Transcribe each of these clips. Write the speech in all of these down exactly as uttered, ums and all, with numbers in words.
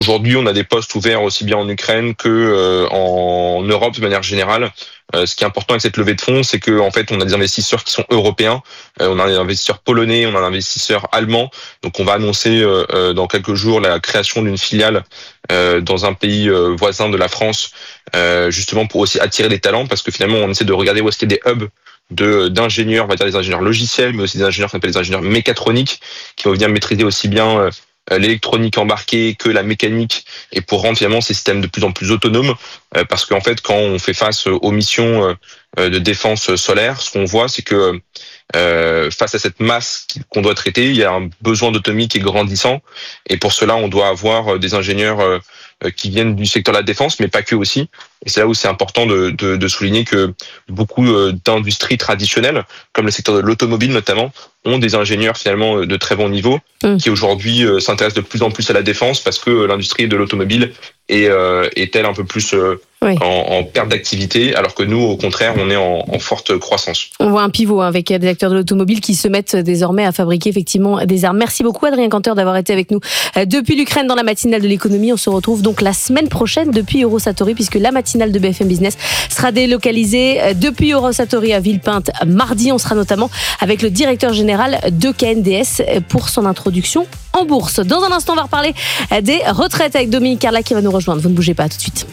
Aujourd'hui, on a des postes ouverts aussi bien en Ukraine que euh, en Europe de manière générale. Euh, ce qui est important avec cette levée de fonds, c'est que en fait, on a des investisseurs qui sont européens, euh, on a des investisseurs polonais, on a des investisseurs allemands. Donc, on va annoncer euh, euh, dans quelques jours la création d'une filiale euh, dans un pays euh, voisin de la France, euh, justement pour aussi attirer des talents, parce que finalement, on essaie de regarder où est-ce qu'il y a des hubs de d'ingénieurs, on va dire des ingénieurs logiciels, mais aussi des ingénieurs qu'on appelle des ingénieurs mécatroniques, qui vont venir maîtriser aussi bien euh, l'électronique embarquée que la mécanique, et pour rendre finalement ces systèmes de plus en plus autonomes, euh, parce qu'en fait, quand on fait face aux missions euh, de défense solaire, ce qu'on voit, c'est que euh, face à cette masse qu'on doit traiter, il y a un besoin d'autonomie qui est grandissant, et pour cela, on doit avoir des ingénieurs euh, qui viennent du secteur de la défense, mais pas que aussi. Et c'est là où c'est important de, de, de souligner que beaucoup d'industries traditionnelles, comme le secteur de l'automobile notamment, ont des ingénieurs finalement de très bon niveau, mmh. qui aujourd'hui euh, s'intéressent de plus en plus à la défense, parce que l'industrie de l'automobile est, euh, est-elle un peu plus euh, oui. en, en perte d'activité, alors que nous, au contraire, on est en, en forte croissance. On voit un pivot hein, avec des acteurs de l'automobile qui se mettent désormais à fabriquer effectivement des armes. Merci beaucoup Adrien Canteur d'avoir été avec nous depuis l'Ukraine dans la matinale de l'économie. On se retrouve donc la semaine prochaine depuis Eurosatory, puisque la matinale de B F M Business sera délocalisée depuis Eurosatory à Villepinte mardi. On sera notamment avec le directeur général de K N D S pour son introduction en bourse. Dans un instant, on va reparler des retraites avec Dominique Carla qui va nous rejoindre. Vous ne bougez pas, tout de suite.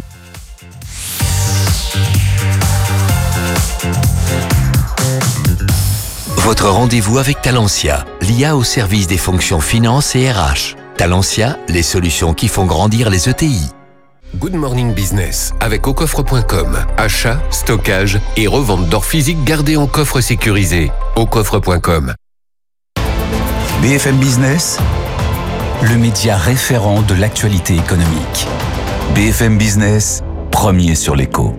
Votre rendez-vous avec Talentia, l'I A au service des fonctions finance et R H. Talentia, les solutions qui font grandir les E T I. Good Morning Business avec au coffre point com. Achat, stockage et revente d'or physique gardé en coffre sécurisé. au coffre point com. B F M Business, le média référent de l'actualité économique. B F M Business, premier sur l'écho.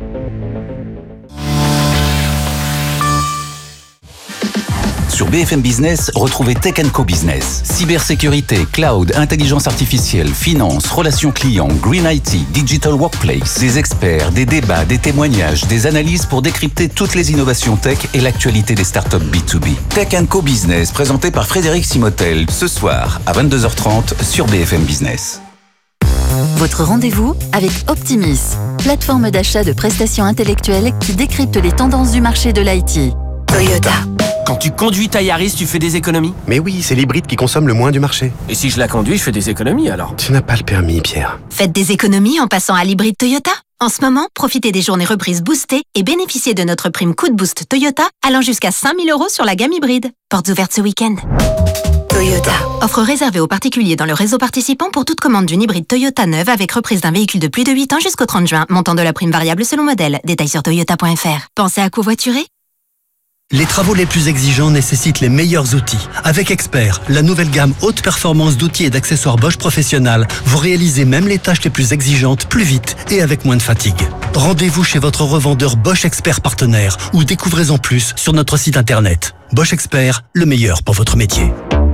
Sur B F M Business, retrouvez Tech and Co Business. Cybersécurité, cloud, intelligence artificielle, finance, relations clients, green I T, digital workplace. Des experts, des débats, des témoignages, des analyses pour décrypter toutes les innovations tech et l'actualité des startups B deux B. Tech and Co Business, présenté par Frédéric Simotel, ce soir à vingt-deux heures trente sur B F M Business. Votre rendez-vous avec Optimis, plateforme d'achat de prestations intellectuelles qui décrypte les tendances du marché de l'I T. Toyota. Quand tu conduis ta Yaris, tu fais des économies ? Mais oui, c'est l'hybride qui consomme le moins du marché. Et si je la conduis, je fais des économies alors ? Tu n'as pas le permis, Pierre. Faites des économies en passant à l'hybride Toyota. En ce moment, profitez des journées reprises boostées et bénéficiez de notre prime coup de boost Toyota allant jusqu'à cinq mille euros sur la gamme hybride. Portes ouvertes ce week-end. Toyota. Offre réservée aux particuliers dans le réseau participant pour toute commande d'une hybride Toyota neuve avec reprise d'un véhicule de plus de huit ans jusqu'au trente juin. Montant de la prime variable selon modèle. Détails sur toyota point f r. Pensez à covoiturer ? Les travaux les plus exigeants nécessitent les meilleurs outils. Avec Expert, la nouvelle gamme haute performance d'outils et d'accessoires Bosch Professionnal, vous réalisez même les tâches les plus exigeantes plus vite et avec moins de fatigue. Rendez-vous chez votre revendeur Bosch Expert partenaire ou découvrez-en plus sur notre site internet. Bosch Expert, le meilleur pour votre métier.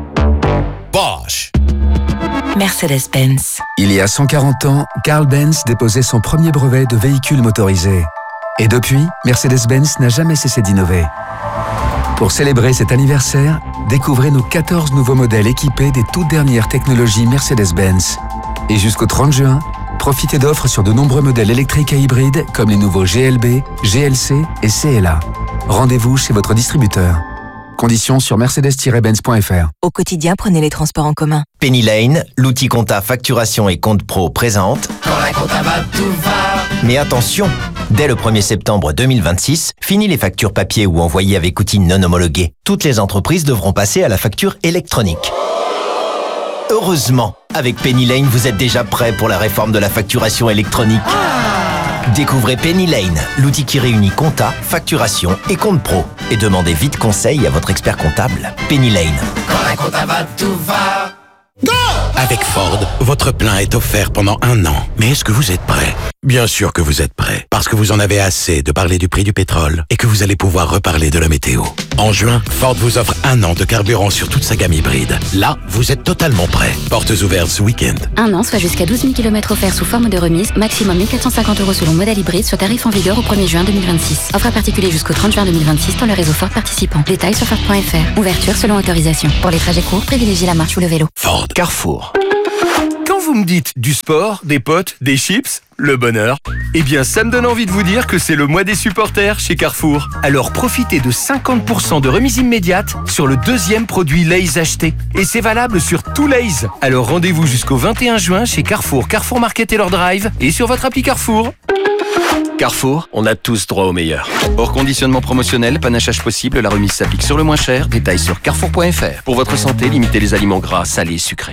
Bosch. Mercedes-Benz. Il y a cent quarante ans, Carl Benz déposait son premier brevet de véhicule motorisé. Et depuis, Mercedes-Benz n'a jamais cessé d'innover. Pour célébrer cet anniversaire, découvrez nos quatorze nouveaux modèles équipés des toutes dernières technologies Mercedes-Benz. Et jusqu'au trente juin, profitez d'offres sur de nombreux modèles électriques et hybrides comme les nouveaux G L B, G L C et C L A. Rendez-vous chez votre distributeur. Conditions sur mercedes tiret benz point f r. Au quotidien, prenez les transports en commun. Penny Lane, l'outil compta facturation et compte pro présente. Quand la compta va, tout va. Mais attention, dès le premier septembre deux mille vingt-six, fini les factures papier ou envoyées avec outils non homologués. Toutes les entreprises devront passer à la facture électronique. Heureusement, avec Penny Lane, vous êtes déjà prêt pour la réforme de la facturation électronique. Ah. Découvrez Penny Lane, l'outil qui réunit compta, facturation et compte pro. Et demandez vite conseil à votre expert comptable. Penny Lane. Quand la compta va, tout va. Go! Avec Ford, votre plein est offert pendant un an. Mais est-ce que vous êtes prêt ? Bien sûr que vous êtes prêt, parce que vous en avez assez de parler du prix du pétrole et que vous allez pouvoir reparler de la météo. En juin, Ford vous offre un an de carburant sur toute sa gamme hybride. Là, vous êtes totalement prêt. Portes ouvertes ce week-end. Un an, soit jusqu'à douze mille kilomètres offerts sous forme de remise, maximum mille quatre cent cinquante euros selon modèle hybride sur tarif en vigueur au premier juin deux mille vingt-six. Offre à particulier jusqu'au trente juin deux mille vingt-six dans le réseau Ford participant. Détails sur Ford point f r. Ouverture selon autorisation. Pour les trajets courts, privilégiez la marche ou le vélo. Ford. Carrefour. Quand vous me dites du sport, des potes, des chips, le bonheur. Eh bien, ça me donne envie de vous dire que c'est le mois des supporters chez Carrefour. Alors profitez de cinquante pour cent de remise immédiate sur le deuxième produit Lay's acheté. Et c'est valable sur tout Lay's. Alors rendez-vous jusqu'au vingt et un juin chez Carrefour, Carrefour Market et leur drive et sur votre appli Carrefour. Carrefour, on a tous droit au meilleur. Hors conditionnement promotionnel, panachage possible, la remise s'applique sur le moins cher. Détails sur carrefour point f r. Pour votre santé, limitez les aliments gras, salés, sucrés.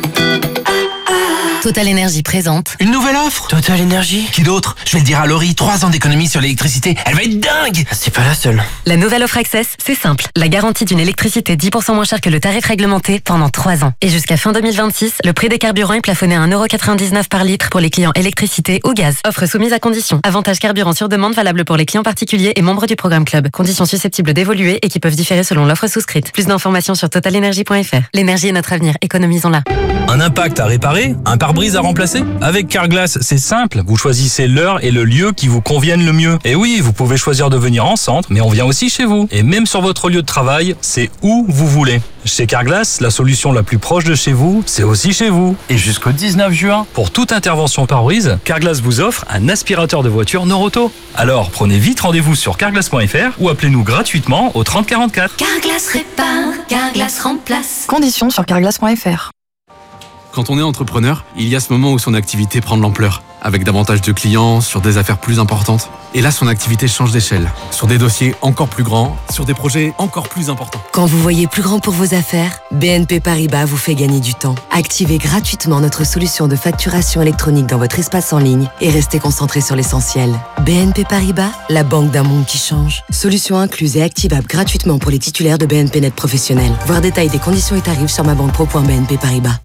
Total Énergie présente. Une nouvelle offre Total Énergie. Qui d'autre? Je vais le dire à Laurie, trois ans d'économie sur l'électricité. Elle va être dingue. C'est pas la seule. La nouvelle offre Access, c'est simple. La garantie d'une électricité dix pour cent moins chère que le tarif réglementé pendant trois ans. Et jusqu'à fin deux mille vingt-six, le prix des carburants est plafonné à un euro quatre-vingt-dix-neuf par litre pour les clients électricité ou gaz. Offre soumise à conditions. Avantage carburant sur demande valable pour les clients particuliers et membres du programme Club. Conditions susceptibles d'évoluer et qui peuvent différer selon l'offre souscrite. Plus d'informations sur total énergie point f r. L'énergie est notre avenir. Économisons-la. Un impact à réparer? Un pare-brise à remplacer? Avec Carglass, c'est simple. Vous choisissez l'heure et le lieu qui vous conviennent le mieux. Et oui, vous pouvez choisir de venir en centre, mais on vient aussi chez vous. Et même sur votre lieu de travail, c'est où vous voulez. Chez Carglass, la solution la plus proche de chez vous, c'est aussi chez vous. Et jusqu'au dix-neuf juin, pour toute intervention pare-brise, Carglass vous offre un aspirateur de voiture Noroto. Alors, prenez vite rendez-vous sur carglass point f r ou appelez-nous gratuitement au trente quarante-quatre. Carglass répare, Carglass remplace. Conditions sur carglass point f r. Quand on est entrepreneur, il y a ce moment où son activité prend de l'ampleur, avec davantage de clients, sur des affaires plus importantes. Et là, son activité change d'échelle, sur des dossiers encore plus grands, sur des projets encore plus importants. Quand vous voyez plus grand pour vos affaires, B N P Paribas vous fait gagner du temps. Activez gratuitement notre solution de facturation électronique dans votre espace en ligne et restez concentré sur l'essentiel. B N P Paribas, la banque d'un monde qui change. Solution incluse et activable gratuitement pour les titulaires de B N P Net professionnels. Voir détail des conditions et tarifs sur ma banque pro point b n p paribas.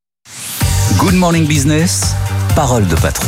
Good Morning Business, parole de patron.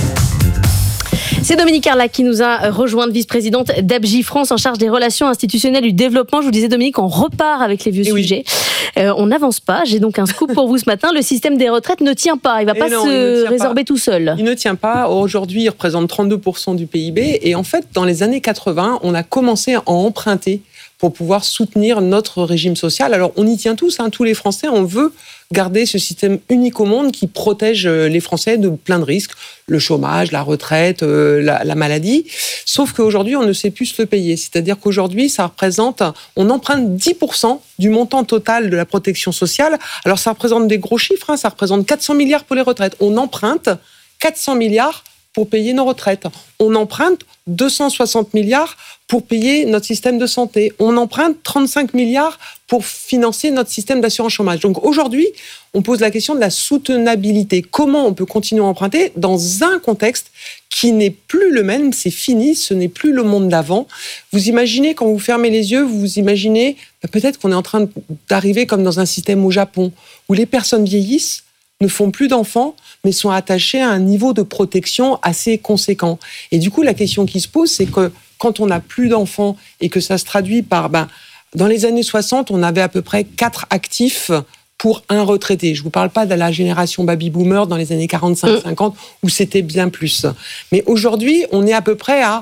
C'est Dominique Arlac qui nous a rejointe, vice-présidente d'Abgi France en charge des relations institutionnelles et du développement. Je vous disais, Dominique, on repart avec les vieux et sujets. Oui. Euh, on n'avance pas. J'ai donc un scoop pour vous ce matin. Le système des retraites ne tient pas. Il ne va pas non, se résorber pas. tout seul. Il ne tient pas. Aujourd'hui, il représente trente-deux pour cent du P I B. Et en fait, dans les années quatre-vingts, on a commencé à emprunter pour pouvoir soutenir notre régime social. Alors, on y tient tous, hein, tous les Français. On veut garder ce système unique au monde qui protège les Français de plein de risques, le chômage, la retraite, euh, la, la maladie. Sauf qu'aujourd'hui, on ne sait plus se le payer. C'est-à-dire qu'aujourd'hui, ça représente, on emprunte dix pour cent du montant total de la protection sociale. Alors, ça représente des gros chiffres, hein, ça représente quatre cents milliards pour les retraites. On emprunte quatre cents milliards pour payer nos retraites. On emprunte deux cent soixante milliards pour payer notre système de santé. On emprunte trente-cinq milliards pour financer notre système d'assurance chômage. Donc aujourd'hui, on pose la question de la soutenabilité. Comment on peut continuer à emprunter dans un contexte qui n'est plus le même, c'est fini, ce n'est plus le monde d'avant. Vous imaginez, quand vous fermez les yeux, vous vous imaginez, bah peut-être qu'on est en train d'arriver comme dans un système au Japon, où les personnes vieillissent, ne font plus d'enfants, mais sont attachés à un niveau de protection assez conséquent. Et du coup, la question qui se pose, c'est que quand on n'a plus d'enfants et que ça se traduit par... Ben, dans les années soixante, on avait à peu près quatre actifs pour un retraité. Je ne vous parle pas de la génération baby-boomer dans les années quarante-cinq cinquante, où c'était bien plus. Mais aujourd'hui, on est à peu près à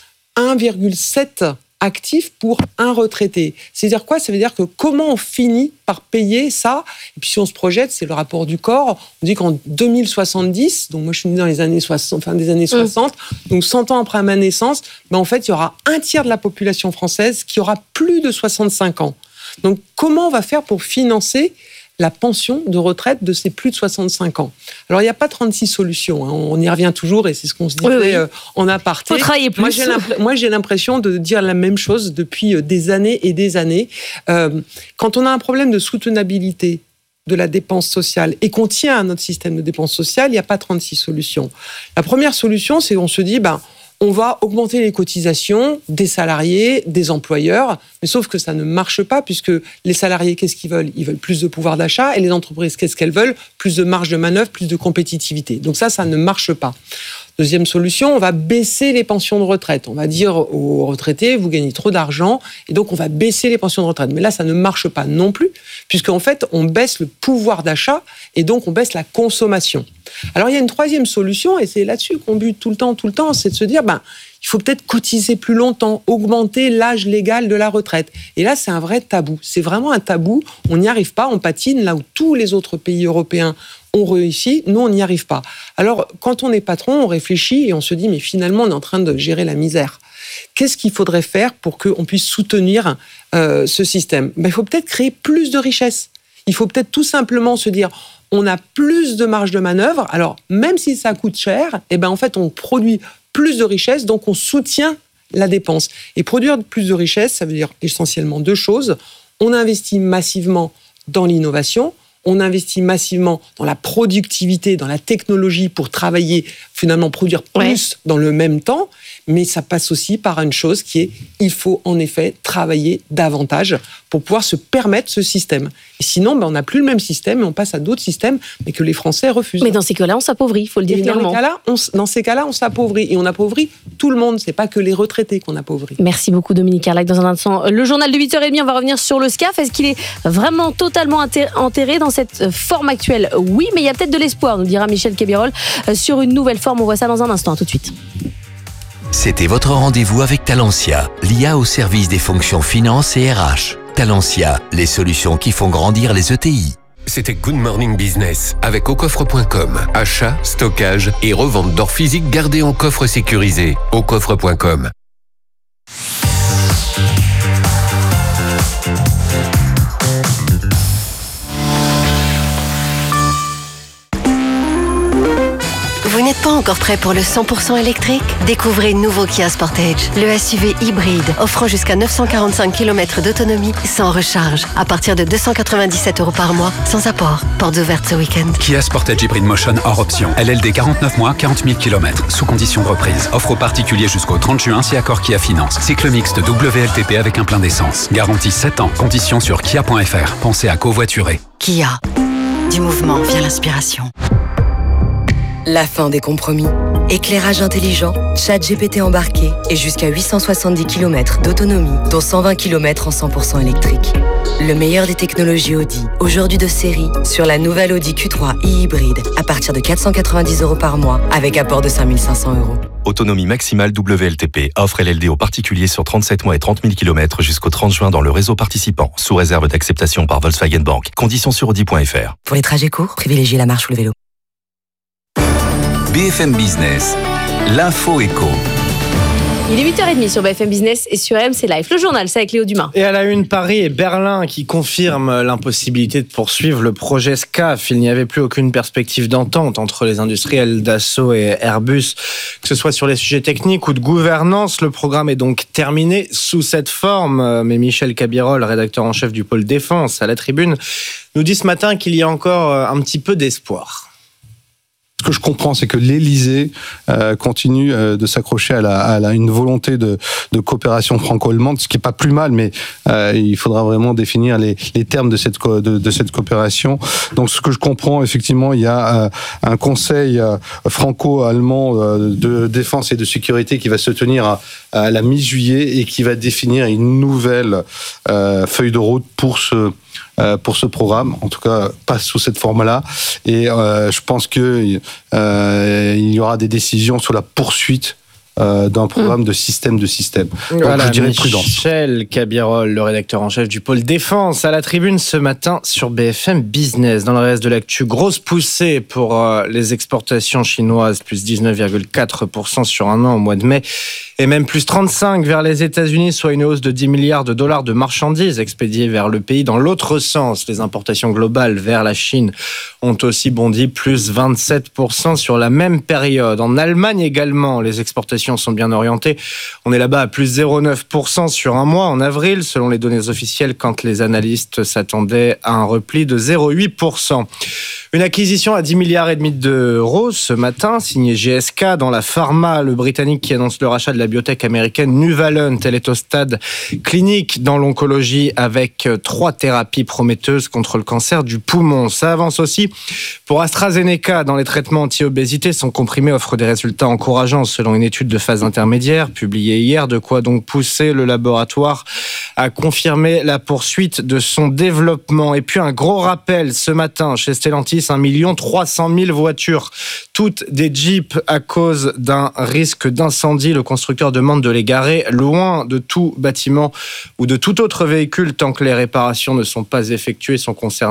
un virgule sept actifs pour un retraité. C'est-à-dire quoi? Ça veut dire que comment on finit par payer ça? Et puis si on se projette, c'est le rapport du corps. On dit qu'en deux mille soixante-dix, donc moi je suis née dans les années soixante, fin des années soixante, mmh. donc cent ans après ma naissance, ben en fait il y aura un tiers de la population française qui aura plus de soixante-cinq ans. Donc comment on va faire pour financer la pension de retraite de ces plus de soixante-cinq ans? Alors, il n'y a pas trente-six solutions. Hein. On y revient toujours et c'est ce qu'on se disait oui, oui. Euh, en aparté. Il faut travailler plus. Moi j'ai, moi, j'ai l'impression de dire la même chose depuis des années et des années. Euh, quand on a un problème de soutenabilité de la dépense sociale et qu'on tient à notre système de dépense sociale, il n'y a pas trente-six solutions. La première solution, c'est qu'on se dit... ben, on va augmenter les cotisations des salariés, des employeurs, mais sauf que ça ne marche pas puisque les salariés, qu'est-ce qu'ils veulent? Ils veulent plus de pouvoir d'achat et les entreprises, qu'est-ce qu'elles veulent? Plus de marge de manœuvre, plus de compétitivité. Donc ça, ça ne marche pas. Deuxième solution, on va baisser les pensions de retraite. On va dire aux retraités, vous gagnez trop d'argent et donc on va baisser les pensions de retraite. Mais là, ça ne marche pas non plus puisqu'en fait, on baisse le pouvoir d'achat et donc on baisse la consommation. Alors, il y a une troisième solution, et c'est là-dessus qu'on bute tout le temps, tout le temps, c'est de se dire, ben, il faut peut-être cotiser plus longtemps, augmenter l'âge légal de la retraite. Et là, c'est un vrai tabou. C'est vraiment un tabou. On n'y arrive pas, on patine, là où tous les autres pays européens on réussit, nous, on n'y arrive pas. Alors, quand on est patron, on réfléchit et on se dit, mais finalement, on est en train de gérer la misère. Qu'est-ce qu'il faudrait faire pour qu'on puisse soutenir euh, ce système ? Ben, il faut peut-être créer plus de richesses. Il faut peut-être tout simplement se dire, on a plus de marge de manœuvre. Alors, même si ça coûte cher, eh ben, en fait, on produit plus de richesses, donc on soutient la dépense. Et produire plus de richesses, ça veut dire essentiellement deux choses. On investit massivement dans l'innovation, on investit massivement dans la productivité, dans la technologie pour travailler, finalement produire plus ouais. dans le même temps, mais ça passe aussi par une chose qui est, il faut en effet travailler davantage pour pouvoir se permettre ce système. Et sinon, ben, on n'a plus le même système et on passe à d'autres systèmes, mais que les Français refusent. Mais dans ces cas-là, on s'appauvrit, il faut le dire clairement. Dans, cas-là, on, dans ces cas-là, on s'appauvrit. Et on appauvrit tout le monde, c'est pas que les retraités qu'on appauvrit. Merci beaucoup Dominique Carlac. Dans un instant, le journal de huit heures trente, on va revenir sur le SCAF. Est-ce qu'il est vraiment totalement enterré dans cette forme actuelle ? Oui, mais il y a peut-être de l'espoir, nous dira Michel Cabirol, sur une nouvelle forme. On voit ça dans un instant, tout de suite. C'était votre rendez-vous avec Talentia, l'I A au service des fonctions finance et R H. Talentia, les solutions qui font grandir les E T I. C'était Good Morning Business avec au coffre point com. Achat, stockage et revente d'or physique gardé en coffre sécurisé. au coffre point com. Vous n'êtes pas encore prêt pour le cent pour cent électrique ? Découvrez nouveau Kia Sportage, le S U V hybride offrant jusqu'à neuf cent quarante-cinq kilomètres d'autonomie sans recharge, à partir de deux cent quatre-vingt-dix-sept euros par mois, sans apport. Portes ouvertes ce week-end. Kia Sportage Hybrid Motion hors option. L L D quarante-neuf mois, quarante mille kilomètres, sous condition de reprise. Offre aux particuliers jusqu'au trente juin si accord Kia Finance. Cycle mixte W L T P avec un plein d'essence. Garantie sept ans. Conditions sur kia point f r. Pensez à covoiturer. Kia. Du mouvement vient l'inspiration. La fin des compromis. Éclairage intelligent, chat G P T embarqué et jusqu'à huit cent soixante-dix kilomètres d'autonomie, dont cent vingt kilomètres en cent pour cent électrique. Le meilleur des technologies Audi, aujourd'hui de série, sur la nouvelle Audi Q trois e-hybride, à partir de quatre cent quatre-vingt-dix euros par mois, avec apport de cinq mille cinq cents euros. Autonomie maximale W L T P. Offre L L D aux particuliers sur trente-sept mois et trente mille kilomètres jusqu'au trente juin dans le réseau participant, sous réserve d'acceptation par Volkswagen Bank. Conditions sur audi point f r. Pour les trajets courts, privilégiez la marche ou le vélo. B F M Business, l'info éco. Il est huit heures trente sur B F M Business et sur R M C Live. Le journal, c'est avec Léo Dumas. Et à la une, Paris et Berlin qui confirment l'impossibilité de poursuivre le projet SCAF. Il n'y avait plus aucune perspective d'entente entre les industriels Dassault et Airbus, que ce soit sur les sujets techniques ou de gouvernance. Le programme est donc terminé sous cette forme. Mais Michel Cabirol, rédacteur en chef du pôle défense à la Tribune, nous dit ce matin qu'il y a encore un petit peu d'espoir. Ce que je comprends, c'est que l'Élysée euh, continue euh, de s'accrocher à, la, à la, une volonté de, de coopération franco-allemande, ce qui n'est pas plus mal, mais euh, il faudra vraiment définir les, les termes de cette, co- de, de cette coopération. Donc, ce que je comprends, effectivement, il y a euh, un conseil euh, franco-allemand euh, de défense et de sécurité qui va se tenir à, à la mi-juillet et qui va définir une nouvelle euh, feuille de route pour ce pour ce programme, en tout cas pas sous cette forme-là. Et euh, je pense que euh, il y aura des décisions sur la poursuite euh, d'un programme mmh. de système de système. Donc voilà, je dirais prudence. Michel Cabirol, le rédacteur en chef du pôle défense à la Tribune ce matin sur B F M Business. Dans le reste de l'actu, grosse poussée pour euh, les exportations chinoises, plus dix-neuf virgule quatre pour cent sur un an au mois de mai. Et même plus trente-cinq vers les États-Unis, soit une hausse de dix milliards de dollars de marchandises expédiées vers le pays. Dans l'autre sens, les importations globales vers la Chine ont aussi bondi, plus vingt-sept pour cent sur la même période. En Allemagne également, les exportations sont bien orientées. On est là-bas à plus zéro virgule neuf pour cent sur un mois en avril, selon les données officielles, quand les analystes s'attendaient à un repli de zéro virgule huit pour cent. Une acquisition à dix milliards et demi d'euros ce matin, signée G S K dans la pharma, le Britannique qui annonce le rachat de la biotech américaine Nuvalent. Elle est au stade clinique dans l'oncologie avec trois thérapies prometteuses contre le cancer du poumon. Ça avance aussi pour AstraZeneca dans les traitements anti-obésité. Son comprimé offre des résultats encourageants selon une étude de phase intermédiaire publiée hier. De quoi donc pousser le laboratoire à confirmer la poursuite de son développement. Et puis un gros rappel ce matin chez Stellantis, un million trois cent mille voitures, toutes des Jeeps à cause d'un risque d'incendie. Le constructeur demande de les garer loin de tout bâtiment ou de tout autre véhicule tant que les réparations ne sont pas effectuées. Sont concernés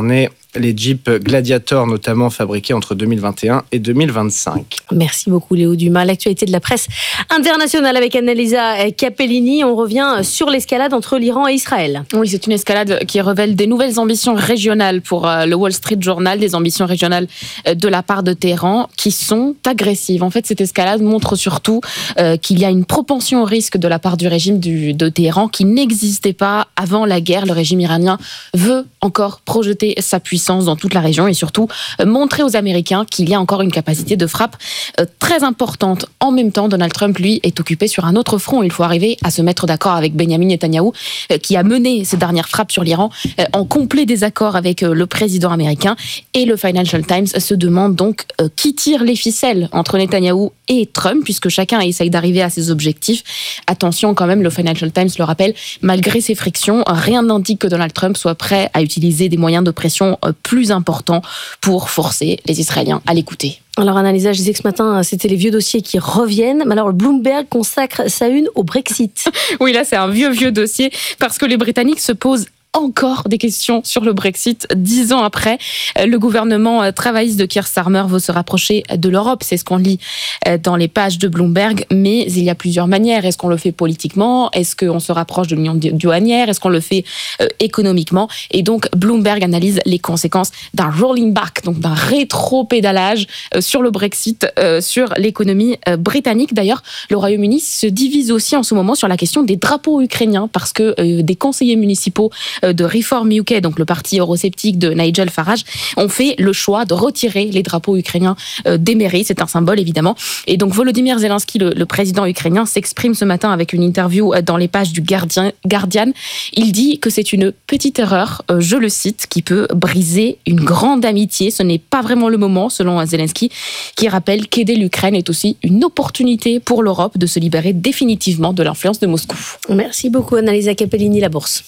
les Jeep Gladiator, notamment fabriqués entre deux mille vingt et un et deux mille vingt-cinq. Merci beaucoup Léo Dumas. L'actualité de la presse internationale avec Annalisa Capellini. On revient sur l'escalade entre l'Iran et Israël. Oui, c'est une escalade qui révèle des nouvelles ambitions régionales pour le Wall Street Journal, des ambitions régionales de la part de Téhéran qui sont agressives. En fait, cette escalade montre surtout euh, qu'il y a une propension au risque de la part du régime du, de Téhéran qui n'existait pas avant la guerre. Le régime iranien veut encore projeter sa puissance dans toute la région et surtout euh, montrer aux Américains qu'il y a encore une capacité de frappe euh, très importante. En même temps, Donald Trump, lui, est occupé sur un autre front. Il faut arriver à se mettre d'accord avec Benjamin Netanyahou euh, qui a mené ces dernières frappes sur l'Iran euh, en complet désaccord avec euh, le président américain. Et le Financial Times se demande donc euh, qui tire les ficelles entre Netanyahou et Trump, puisque chacun essaye d'arriver à ses objectifs. Attention quand même, le Financial Times le rappelle, malgré ces frictions, rien n'indique que Donald Trump soit prêt à utiliser des moyens de pression plus importants pour forcer les Israéliens à l'écouter. Alors Annalisa, je disais que ce matin, c'était les vieux dossiers qui reviennent. Mais alors, Bloomberg consacre sa une au Brexit. Oui, là, c'est un vieux, vieux dossier, parce que les Britanniques se posent encore des questions sur le Brexit. Dix ans après, le gouvernement travailliste de Keir Starmer veut se rapprocher de l'Europe. C'est ce qu'on lit dans les pages de Bloomberg. Mais il y a plusieurs manières. Est-ce qu'on le fait politiquement ? Est-ce qu'on se rapproche de l'union douanière ? Est-ce qu'on le fait euh, économiquement ? Et donc, Bloomberg analyse les conséquences d'un rolling back, donc d'un rétro-pédalage euh, sur le Brexit, euh, sur l'économie euh, britannique. D'ailleurs, le Royaume-Uni se divise aussi en ce moment sur la question des drapeaux ukrainiens parce que euh, des conseillers municipaux de Reform U K, donc le parti eurosceptique de Nigel Farage, ont fait le choix de retirer les drapeaux ukrainiens des mairies. C'est un symbole, évidemment. Et donc, Volodymyr Zelensky, le, le président ukrainien, s'exprime ce matin avec une interview dans les pages du Guardian. Guardian. Il dit que c'est une petite erreur, je le cite, qui peut briser une grande amitié. Ce n'est pas vraiment le moment, selon Zelensky, qui rappelle qu'aider l'Ukraine est aussi une opportunité pour l'Europe de se libérer définitivement de l'influence de Moscou. Merci beaucoup, Annalisa Capellini, la Bourse.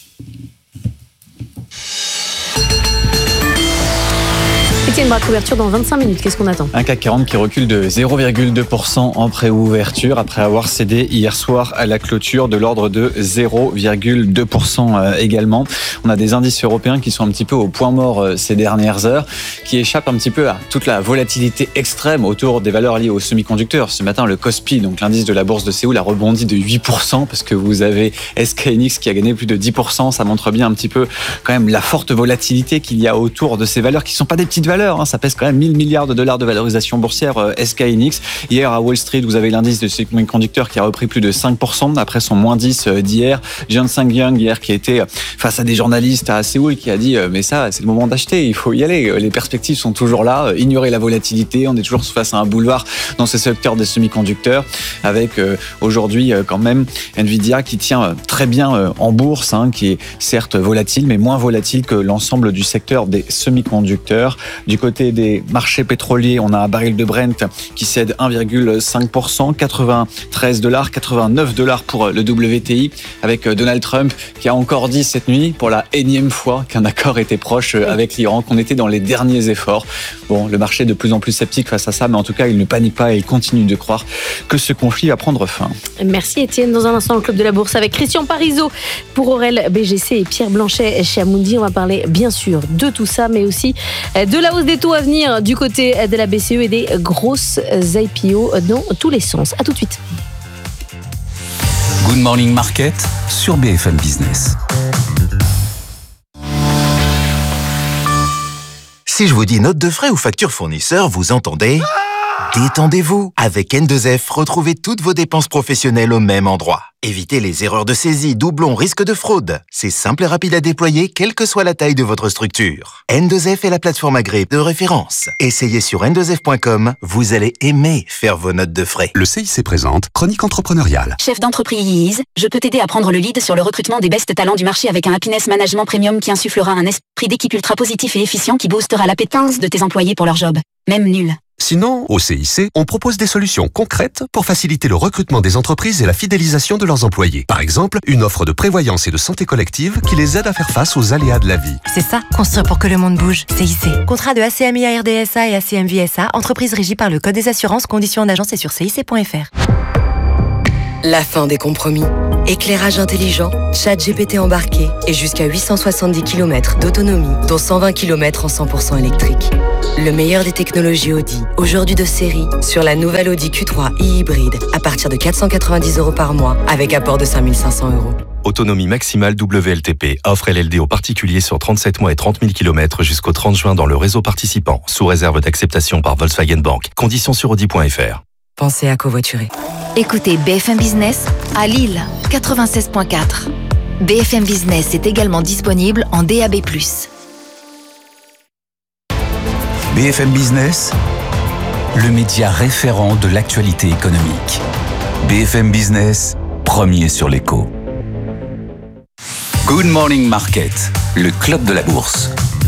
Étienne Braque, couverture dans vingt-cinq minutes. Qu'est-ce qu'on attend ? Un C A C quarante qui recule de zéro virgule deux pour cent en préouverture après avoir cédé hier soir à la clôture de l'ordre de zéro virgule deux pour cent également. On a des indices européens qui sont un petit peu au point mort ces dernières heures, qui échappent un petit peu à toute la volatilité extrême autour des valeurs liées aux semi-conducteurs. Ce matin, le Kospi, donc l'indice de la bourse de Séoul, a rebondi de huit pour cent parce que vous avez S K Hynix qui a gagné plus de dix pour cent. Ça montre bien un petit peu quand même la forte volatilité qu'il y a autour de ces valeurs qui ne sont pas des petites valeurs. Ça pèse quand même mille milliards de dollars de valorisation boursière S K Hynix. Hier à Wall Street, vous avez l'indice de semi-conducteurs qui a repris plus de cinq pour cent après son moins dix d'hier. Johnson Young hier qui était face à des journalistes à Séoul qui a dit mais ça c'est le moment d'acheter, il faut y aller. Les perspectives sont toujours là, ignorer la volatilité, on est toujours face à un boulevard dans ce secteur des semi-conducteurs avec aujourd'hui quand même Nvidia qui tient très bien en bourse, hein, qui est certes volatile mais moins volatile que l'ensemble du secteur des semi-conducteurs. Du côté des marchés pétroliers, on a un baril de Brent qui cède un virgule cinq pour cent, quatre-vingt-treize dollars, quatre-vingt-neuf dollars pour le W T I, avec Donald Trump qui a encore dit cette nuit, pour la énième fois, qu'un accord était proche avec l'Iran, qu'on était dans les derniers efforts. Bon, le marché est de plus en plus sceptique face à ça, mais en tout cas, il ne panique pas et il continue de croire que ce conflit va prendre fin. Merci Étienne. Dans un instant, le Club de la Bourse avec Christian Parizeau pour Aurel B G C et Pierre Blanchet chez Amundi. On va parler bien sûr de tout ça, mais aussi de la hausse des taux à venir du côté de la B C E et des grosses I P O dans tous les sens. À tout de suite. Good Morning Market sur B F M Business. Si je vous dis note de frais ou facture fournisseur, vous entendez ? Détendez-vous. Avec N deux F, retrouvez toutes vos dépenses professionnelles au même endroit. Évitez les erreurs de saisie, doublons, risques de fraude. C'est simple et rapide à déployer, quelle que soit la taille de votre structure. N deux F est la plateforme agréée de référence. Essayez sur N deux F point com, vous allez aimer faire vos notes de frais. Le C I C présente Chronique entrepreneuriale. Chef d'entreprise, je peux t'aider à prendre le lead sur le recrutement des best talents du marché avec un Happiness Management Premium qui insufflera un esprit d'équipe ultra positif et efficient qui boostera l'appétence de tes employés pour leur job. Même nul. Sinon, au C I C, on propose des solutions concrètes pour faciliter le recrutement des entreprises et la fidélisation de leurs employés. Par exemple, une offre de prévoyance et de santé collective qui les aide à faire face aux aléas de la vie. C'est ça, construire pour que le monde bouge. C I C. Contrat de A C M I A R D S A et A C M V S A, entreprise régie par le Code des assurances, conditions en agence et sur C I C point F R. La fin des compromis. Éclairage intelligent, chat G P T embarqué et jusqu'à huit cent soixante-dix kilomètres d'autonomie, dont cent vingt kilomètres en cent pour cent électrique. Le meilleur des technologies Audi, aujourd'hui de série, sur la nouvelle Audi Q trois e-hybride, à partir de quatre cent quatre-vingt-dix euros par mois, avec apport de cinq mille cinq cents euros. Autonomie maximale W L T P. Offre L L D aux particuliers sur trente-sept mois et trente mille kilomètres jusqu'au trente juin dans le réseau participant, sous réserve d'acceptation par Volkswagen Bank. Conditions sur audi point f r. Pensez à covoiturer. Écoutez B F M Business à Lille, quatre-vingt-seize virgule quatre. B F M Business est également disponible en D A B plus. B F M Business, le média référent de l'actualité économique. B F M Business, premier sur l'écho. Good Morning Market, le club de la bourse.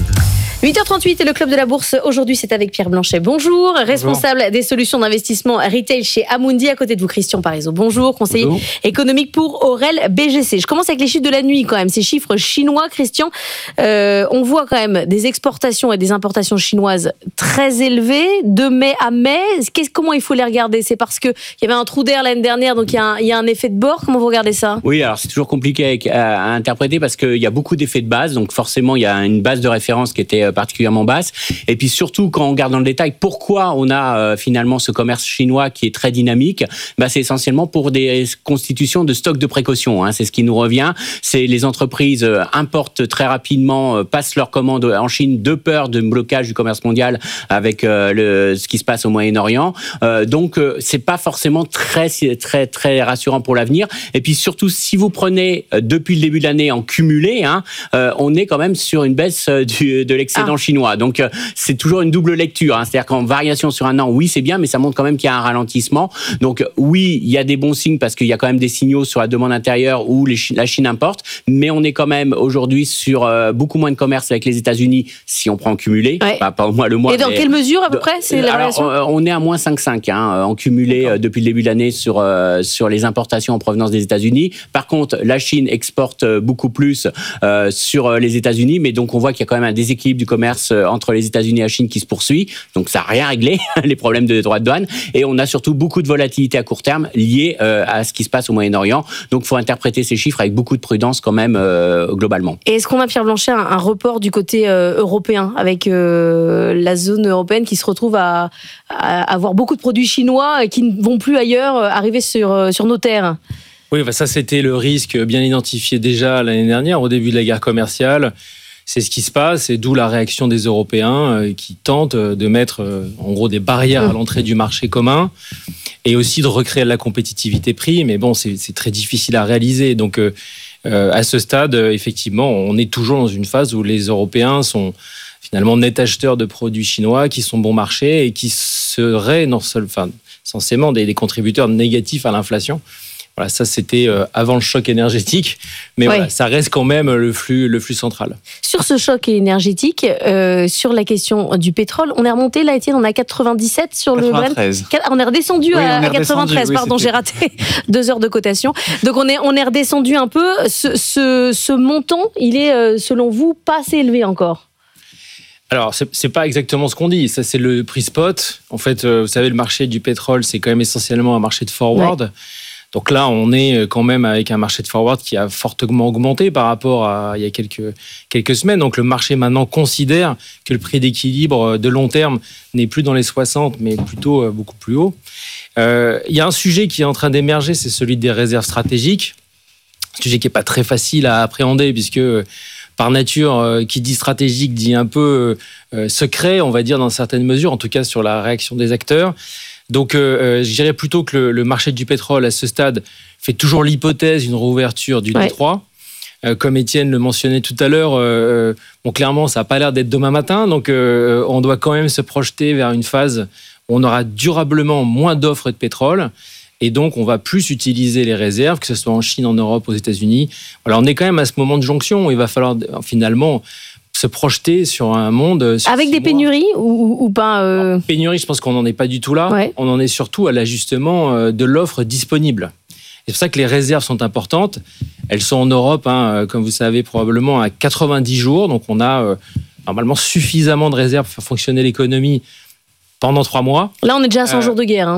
huit heures trente-huit et le Club de la Bourse, aujourd'hui c'est avec Pierre Blanchet. Bonjour, responsable Bonjour. des solutions d'investissement retail chez Amundi. À côté de vous, Christian Parizeau. Bonjour, conseiller Bonjour. économique pour Aurel B G C. Je commence avec les chiffres de la nuit quand même, ces chiffres chinois, Christian. Euh, on voit quand même des exportations et des importations chinoises très élevées, de mai à mai. Qu'est-ce, comment il faut les regarder? C'est parce qu'il y avait un trou d'air l'année dernière, donc il y, a un, il y a un effet de bord. Comment vous regardez ça? Oui, alors c'est toujours compliqué à, à interpréter parce qu'il y a beaucoup d'effets de base, donc forcément il y a une base de référence qui était particulièrement basse. Et puis surtout, quand on regarde dans le détail, pourquoi on a euh, finalement ce commerce chinois qui est très dynamique, bah, c'est essentiellement pour des constitutions de stocks de précaution. Hein, c'est ce qui nous revient. C'est les entreprises euh, importent très rapidement, euh, passent leurs commandes en Chine de peur de blocage du commerce mondial avec euh, le, ce qui se passe au Moyen-Orient. Euh, donc, euh, c'est pas forcément très, très, très rassurant pour l'avenir. Et puis surtout, si vous prenez euh, depuis le début de l'année en cumulé, hein, euh, on est quand même sur une baisse euh, du, de l'excédent ah. chinois. Donc, euh, c'est toujours une double lecture. Hein. C'est-à-dire qu'en variation sur un an, oui, c'est bien, mais ça montre quand même qu'il y a un ralentissement. Donc, oui, il y a des bons signes parce qu'il y a quand même des signaux sur la demande intérieure où les, la Chine importe, mais on est quand même aujourd'hui sur euh, beaucoup moins de commerce avec les États-Unis si on prend en cumulé. Ouais. Pas, pas au moins le mois. Et dans quelle mesure à peu près c'est la alors, variation? On est à moins cinq virgule cinq hein, en cumulé euh, depuis le début de l'année sur, euh, sur les importations en provenance des États-Unis. Par contre, la Chine exporte beaucoup plus euh, sur les États-Unis, mais donc on voit qu'il y a quand même un déséquilibre du commerce entre les États-Unis et la Chine qui se poursuit. Donc ça n'a rien réglé, les problèmes de droits de douane. Et on a surtout beaucoup de volatilité à court terme liée euh, à ce qui se passe au Moyen-Orient. Donc il faut interpréter ces chiffres avec beaucoup de prudence quand même euh, globalement. Et est-ce qu'on a, Pierre Blanchet, un, un report du côté euh, européen avec euh, la zone européenne qui se retrouve à, à avoir beaucoup de produits chinois qui ne vont plus ailleurs euh, arriver sur, euh, sur nos terres? Oui, bah ça c'était le risque bien identifié déjà l'année dernière au début de la guerre commerciale. C'est ce qui se passe et d'où la réaction des Européens euh, qui tentent de mettre euh, en gros des barrières à l'entrée du marché commun et aussi de recréer la compétitivité prix. Mais bon, c'est, c'est très difficile à réaliser. Donc euh, euh, à ce stade, euh, effectivement, on est toujours dans une phase où les Européens sont finalement net acheteurs de produits chinois qui sont bon marché et qui seraient non seul, enfin, censément des, des contributeurs négatifs à l'inflation. Voilà, ça c'était avant le choc énergétique, mais oui. voilà, ça reste quand même le flux, le flux central. Sur ce choc énergétique, euh, sur la question du pétrole, on est remonté, là Étienne, on est à quatre-vingt-dix-sept sur quatre-vingt-treize. Le Brent. On est redescendu oui, à, est redescendu, à quatre-vingt-treize, oui, pardon, c'était... j'ai raté deux heures de cotation. Donc on est, on est redescendu un peu. Ce, ce, ce montant, il est, selon vous, pas assez élevé encore? Alors, c'est, c'est pas exactement ce qu'on dit. Ça, c'est le prix spot. En fait, vous savez, le marché du pétrole, c'est quand même essentiellement un marché de forward. Ouais. Donc là, on est quand même avec un marché de forward qui a fortement augmenté par rapport à il y a quelques, quelques semaines. Donc le marché maintenant considère que le prix d'équilibre de long terme n'est plus dans les soixante, mais plutôt beaucoup plus haut. Euh, il y a un sujet qui est en train d'émerger, c'est celui des réserves stratégiques. Un sujet qui n'est pas très facile à appréhender puisque par nature, qui dit stratégique dit un peu secret, on va dire dans certaines mesures, en tout cas sur la réaction des acteurs. Donc, euh, je dirais plutôt que le, le marché du pétrole, à ce stade, fait toujours l'hypothèse d'une réouverture du ouais. Détroit. Euh, comme Étienne le mentionnait tout à l'heure, euh, bon, clairement, ça n'a pas l'air d'être demain matin. Donc, euh, on doit quand même se projeter vers une phase où on aura durablement moins d'offres de pétrole. Et donc, on va plus utiliser les réserves, que ce soit en Chine, en Europe, aux États-Unis. Voilà, on est quand même à ce moment de jonction où il va falloir finalement se projeter sur un monde... Sur avec des mois. pénuries ou, ou pas euh... Alors, pénurie, je pense qu'on n'en est pas du tout là. Ouais. On en est surtout à l'ajustement de l'offre disponible. C'est pour ça que les réserves sont importantes. Elles sont en Europe, hein, comme vous savez, probablement à quatre-vingt-dix jours. Donc, on a euh, normalement suffisamment de réserves pour faire fonctionner l'économie pendant trois mois. Là, on est déjà à cent euh, jours de guerre. Hein.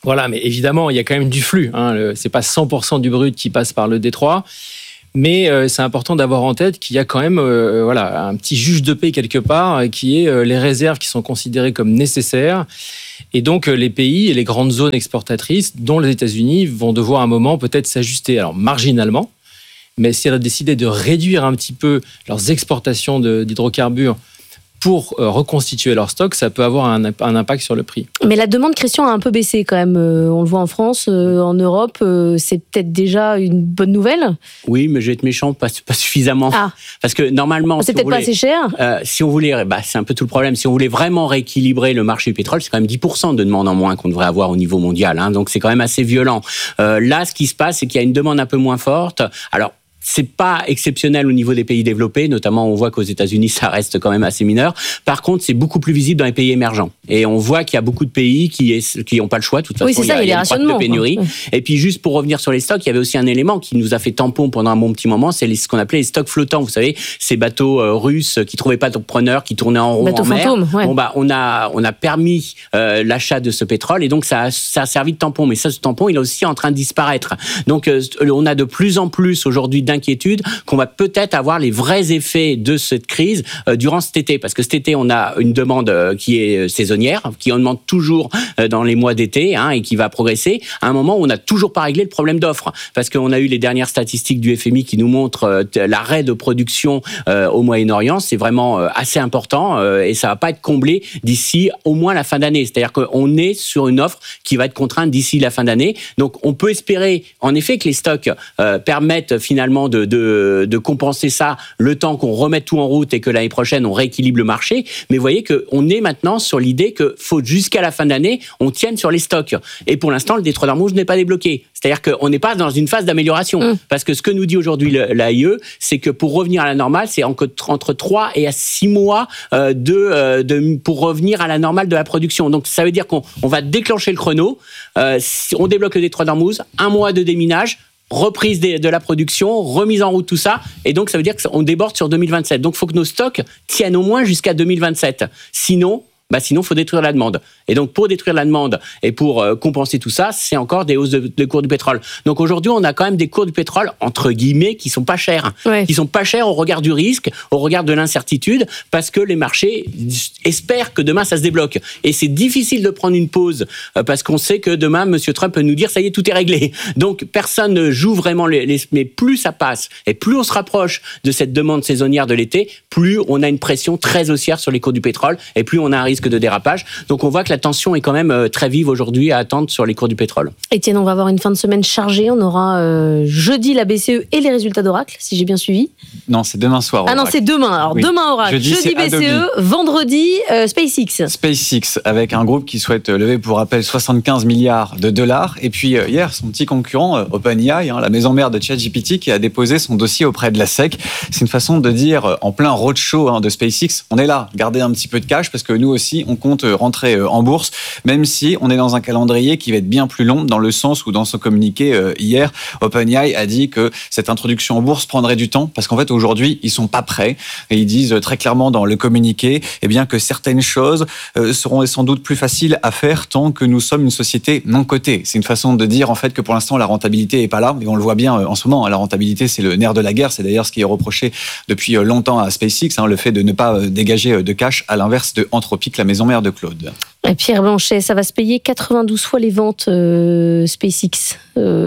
Voilà, mais évidemment, il y a quand même du flux. Hein. Le, c'est pas cent pour cent du brut qui passe par le détroit. Mais euh, c'est important d'avoir en tête qu'il y a quand même euh, voilà, un petit juge de paix quelque part, euh, qui est euh, les réserves qui sont considérées comme nécessaires. Et donc, euh, les pays et les grandes zones exportatrices, dont les États-Unis, vont devoir à un moment peut-être s'ajuster, alors marginalement, mais si elles ont décidé de réduire un petit peu leurs exportations de, d'hydrocarbures pour euh, reconstituer leur stock, ça peut avoir un, un impact sur le prix. Mais la demande, Christian, a un peu baissé quand même. Euh, on le voit en France, euh, en Europe, euh, c'est peut-être déjà une bonne nouvelle. Oui, mais je vais être méchant, pas, pas suffisamment. Ah. Parce que normalement... C'est si peut-être voulez, pas assez cher. euh, Si on voulait, bah, c'est un peu tout le problème, si on voulait vraiment rééquilibrer le marché du pétrole, c'est quand même dix pour cent de demande en moins qu'on devrait avoir au niveau mondial. Hein, donc c'est quand même assez violent. Euh, là, ce qui se passe, c'est qu'il y a une demande un peu moins forte. Alors, c'est pas exceptionnel au niveau des pays développés, notamment on voit qu'aux États-Unis ça reste quand même assez mineur. Par contre, c'est beaucoup plus visible dans les pays émergents. Et on voit qu'il y a beaucoup de pays qui est, qui n'ont pas le choix. De toute façon, oui, c'est ça, il y a, il y a une croix de pénurie. Quoi. Et puis juste pour revenir sur les stocks, il y avait aussi un élément qui nous a fait tampon pendant un bon petit moment, c'est les, ce qu'on appelait les stocks flottants. Vous savez, ces bateaux euh, russes qui trouvaient pas de preneurs, qui tournaient en rond bateau en mer. fantôme, ouais. Bon bah on a on a permis euh, l'achat de ce pétrole et donc ça a, ça a servi de tampon. Mais ça, ce tampon, il est aussi en train de disparaître. Donc euh, on a de plus en plus aujourd'hui d'inquiétudes qu'on va peut-être avoir les vrais effets de cette crise euh, durant cet été. Parce que cet été, on a une demande euh, qui est saisonnière, qui augmente toujours euh, dans les mois d'été hein, et qui va progresser. À un moment où on n'a toujours pas réglé le problème d'offre. Parce qu'on a eu les dernières statistiques du F M I qui nous montrent euh, l'arrêt de production euh, au Moyen-Orient. C'est vraiment euh, assez important euh, et ça va pas être comblé d'ici au moins la fin d'année. C'est-à-dire qu'on est sur une offre qui va être contrainte d'ici la fin d'année. Donc on peut espérer en effet que les stocks euh, permettent finalement de, de de compenser ça le temps qu'on remette tout en route et que l'année prochaine on rééquilibre le marché. Mais vous voyez qu'on est maintenant sur l'idée que faut jusqu'à la fin d'année on tienne sur les stocks. Et pour l'instant le détroit d'Ormuz n'est pas débloqué. C'est-à-dire qu'on n'est pas dans une phase d'amélioration. Mmh. Parce que ce que nous dit aujourd'hui l'A I E, c'est que pour revenir à la normale, c'est entre trois et six mois euh, de, euh, de, pour revenir à la normale de la production. Donc ça veut dire qu'on on va déclencher le chrono, euh, on débloque le détroit d'Ormuz, un mois de déminage, reprise de la production, remise en route, tout ça. Et donc, ça veut dire qu'on déborde sur deux mille vingt-sept. Donc, il faut que nos stocks tiennent au moins jusqu'à deux mille vingt-sept. Sinon, bah sinon, il faut détruire la demande. Et donc, pour détruire la demande et pour euh, compenser tout ça, c'est encore des hausses de, de cours du pétrole. Donc, aujourd'hui, on a quand même des cours du pétrole, entre guillemets, qui sont pas chers. Ouais. Qui sont pas chers au regard du risque, au regard de l'incertitude, parce que les marchés espèrent que demain, ça se débloque. Et c'est difficile de prendre une pause, euh, parce qu'on sait que demain, M. Trump peut nous dire, ça y est, tout est réglé. Donc, personne ne joue vraiment les, les... Mais plus ça passe, et plus on se rapproche de cette demande saisonnière de l'été, plus on a une pression très haussière sur les cours du pétrole, et plus on a un risque de dérapage. Donc on voit que la tension est quand même très vive aujourd'hui à attendre sur les cours du pétrole. Étienne, on va avoir une fin de semaine chargée. On aura euh, jeudi la B C E et les résultats d'Oracle, si j'ai bien suivi. Non, c'est demain soir. Oracle. Ah non, c'est demain. Alors oui. Demain Oracle, jeudi, jeudi B C E, vendredi euh, SpaceX. SpaceX, avec un groupe qui souhaite lever, pour rappel, soixante-quinze milliards de dollars. Et puis euh, hier, son petit concurrent, euh, OpenAI, hein, la maison mère de ChatGPT, qui a déposé son dossier auprès de la S E C. C'est une façon de dire, euh, en plein roadshow hein, de SpaceX, on est là, gardez un petit peu de cash, parce que nous aussi, on compte rentrer en bourse, même si on est dans un calendrier qui va être bien plus long, dans le sens où dans son communiqué euh, hier, OpenAI a dit que cette introduction en bourse prendrait du temps, parce qu'en fait aujourd'hui ils sont pas prêts, et ils disent très clairement dans le communiqué eh bien, que certaines choses euh, seront sans doute plus faciles à faire tant que nous sommes une société non cotée. C'est une façon de dire en fait que pour l'instant la rentabilité est pas là, et on le voit bien en ce moment, la rentabilité c'est le nerf de la guerre, c'est d'ailleurs ce qui est reproché depuis longtemps à SpaceX, hein, le fait de ne pas dégager de cash, à l'inverse de Anthropic, la maison mère de Claude. Pierre Blanchet, ça va se payer quatre-vingt-douze fois les ventes euh, SpaceX.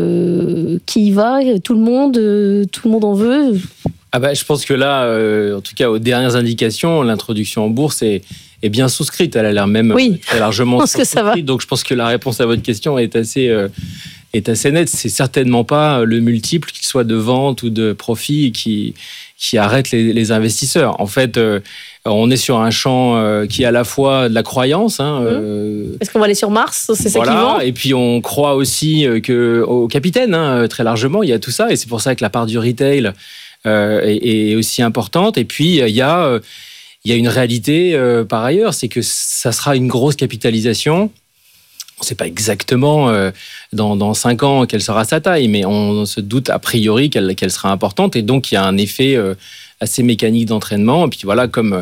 Euh, qui y va? Tout le monde, euh, tout le monde en veut? Ah bah, je pense que là, euh, en tout cas aux dernières indications, l'introduction en bourse est, est bien souscrite. Elle a l'air même oui, très largement je pense que ça va. Donc je pense que la réponse à votre question est assez, euh, est assez nette. C'est certainement pas le multiple, qu'il soit de vente ou de profit, qui, qui arrête les, les investisseurs. En fait, euh, on est sur un champ euh, qui est à la fois de la croyance. Hein, euh, Est-ce qu'on va aller sur Mars? C'est voilà, ça qui vend. Et puis on croit aussi que, au capitaine, hein, très largement, il y a tout ça. Et c'est pour ça que la part du retail euh, est, est aussi importante. Et puis il y a, euh, il y a une réalité euh, par ailleurs, c'est que ça sera une grosse capitalisation. On ne sait pas exactement euh, dans, dans cinq ans quelle sera sa taille, mais on se doute a priori qu'elle, qu'elle sera importante. Et donc, il y a un effet euh, assez mécanique d'entraînement. Et puis voilà, comme,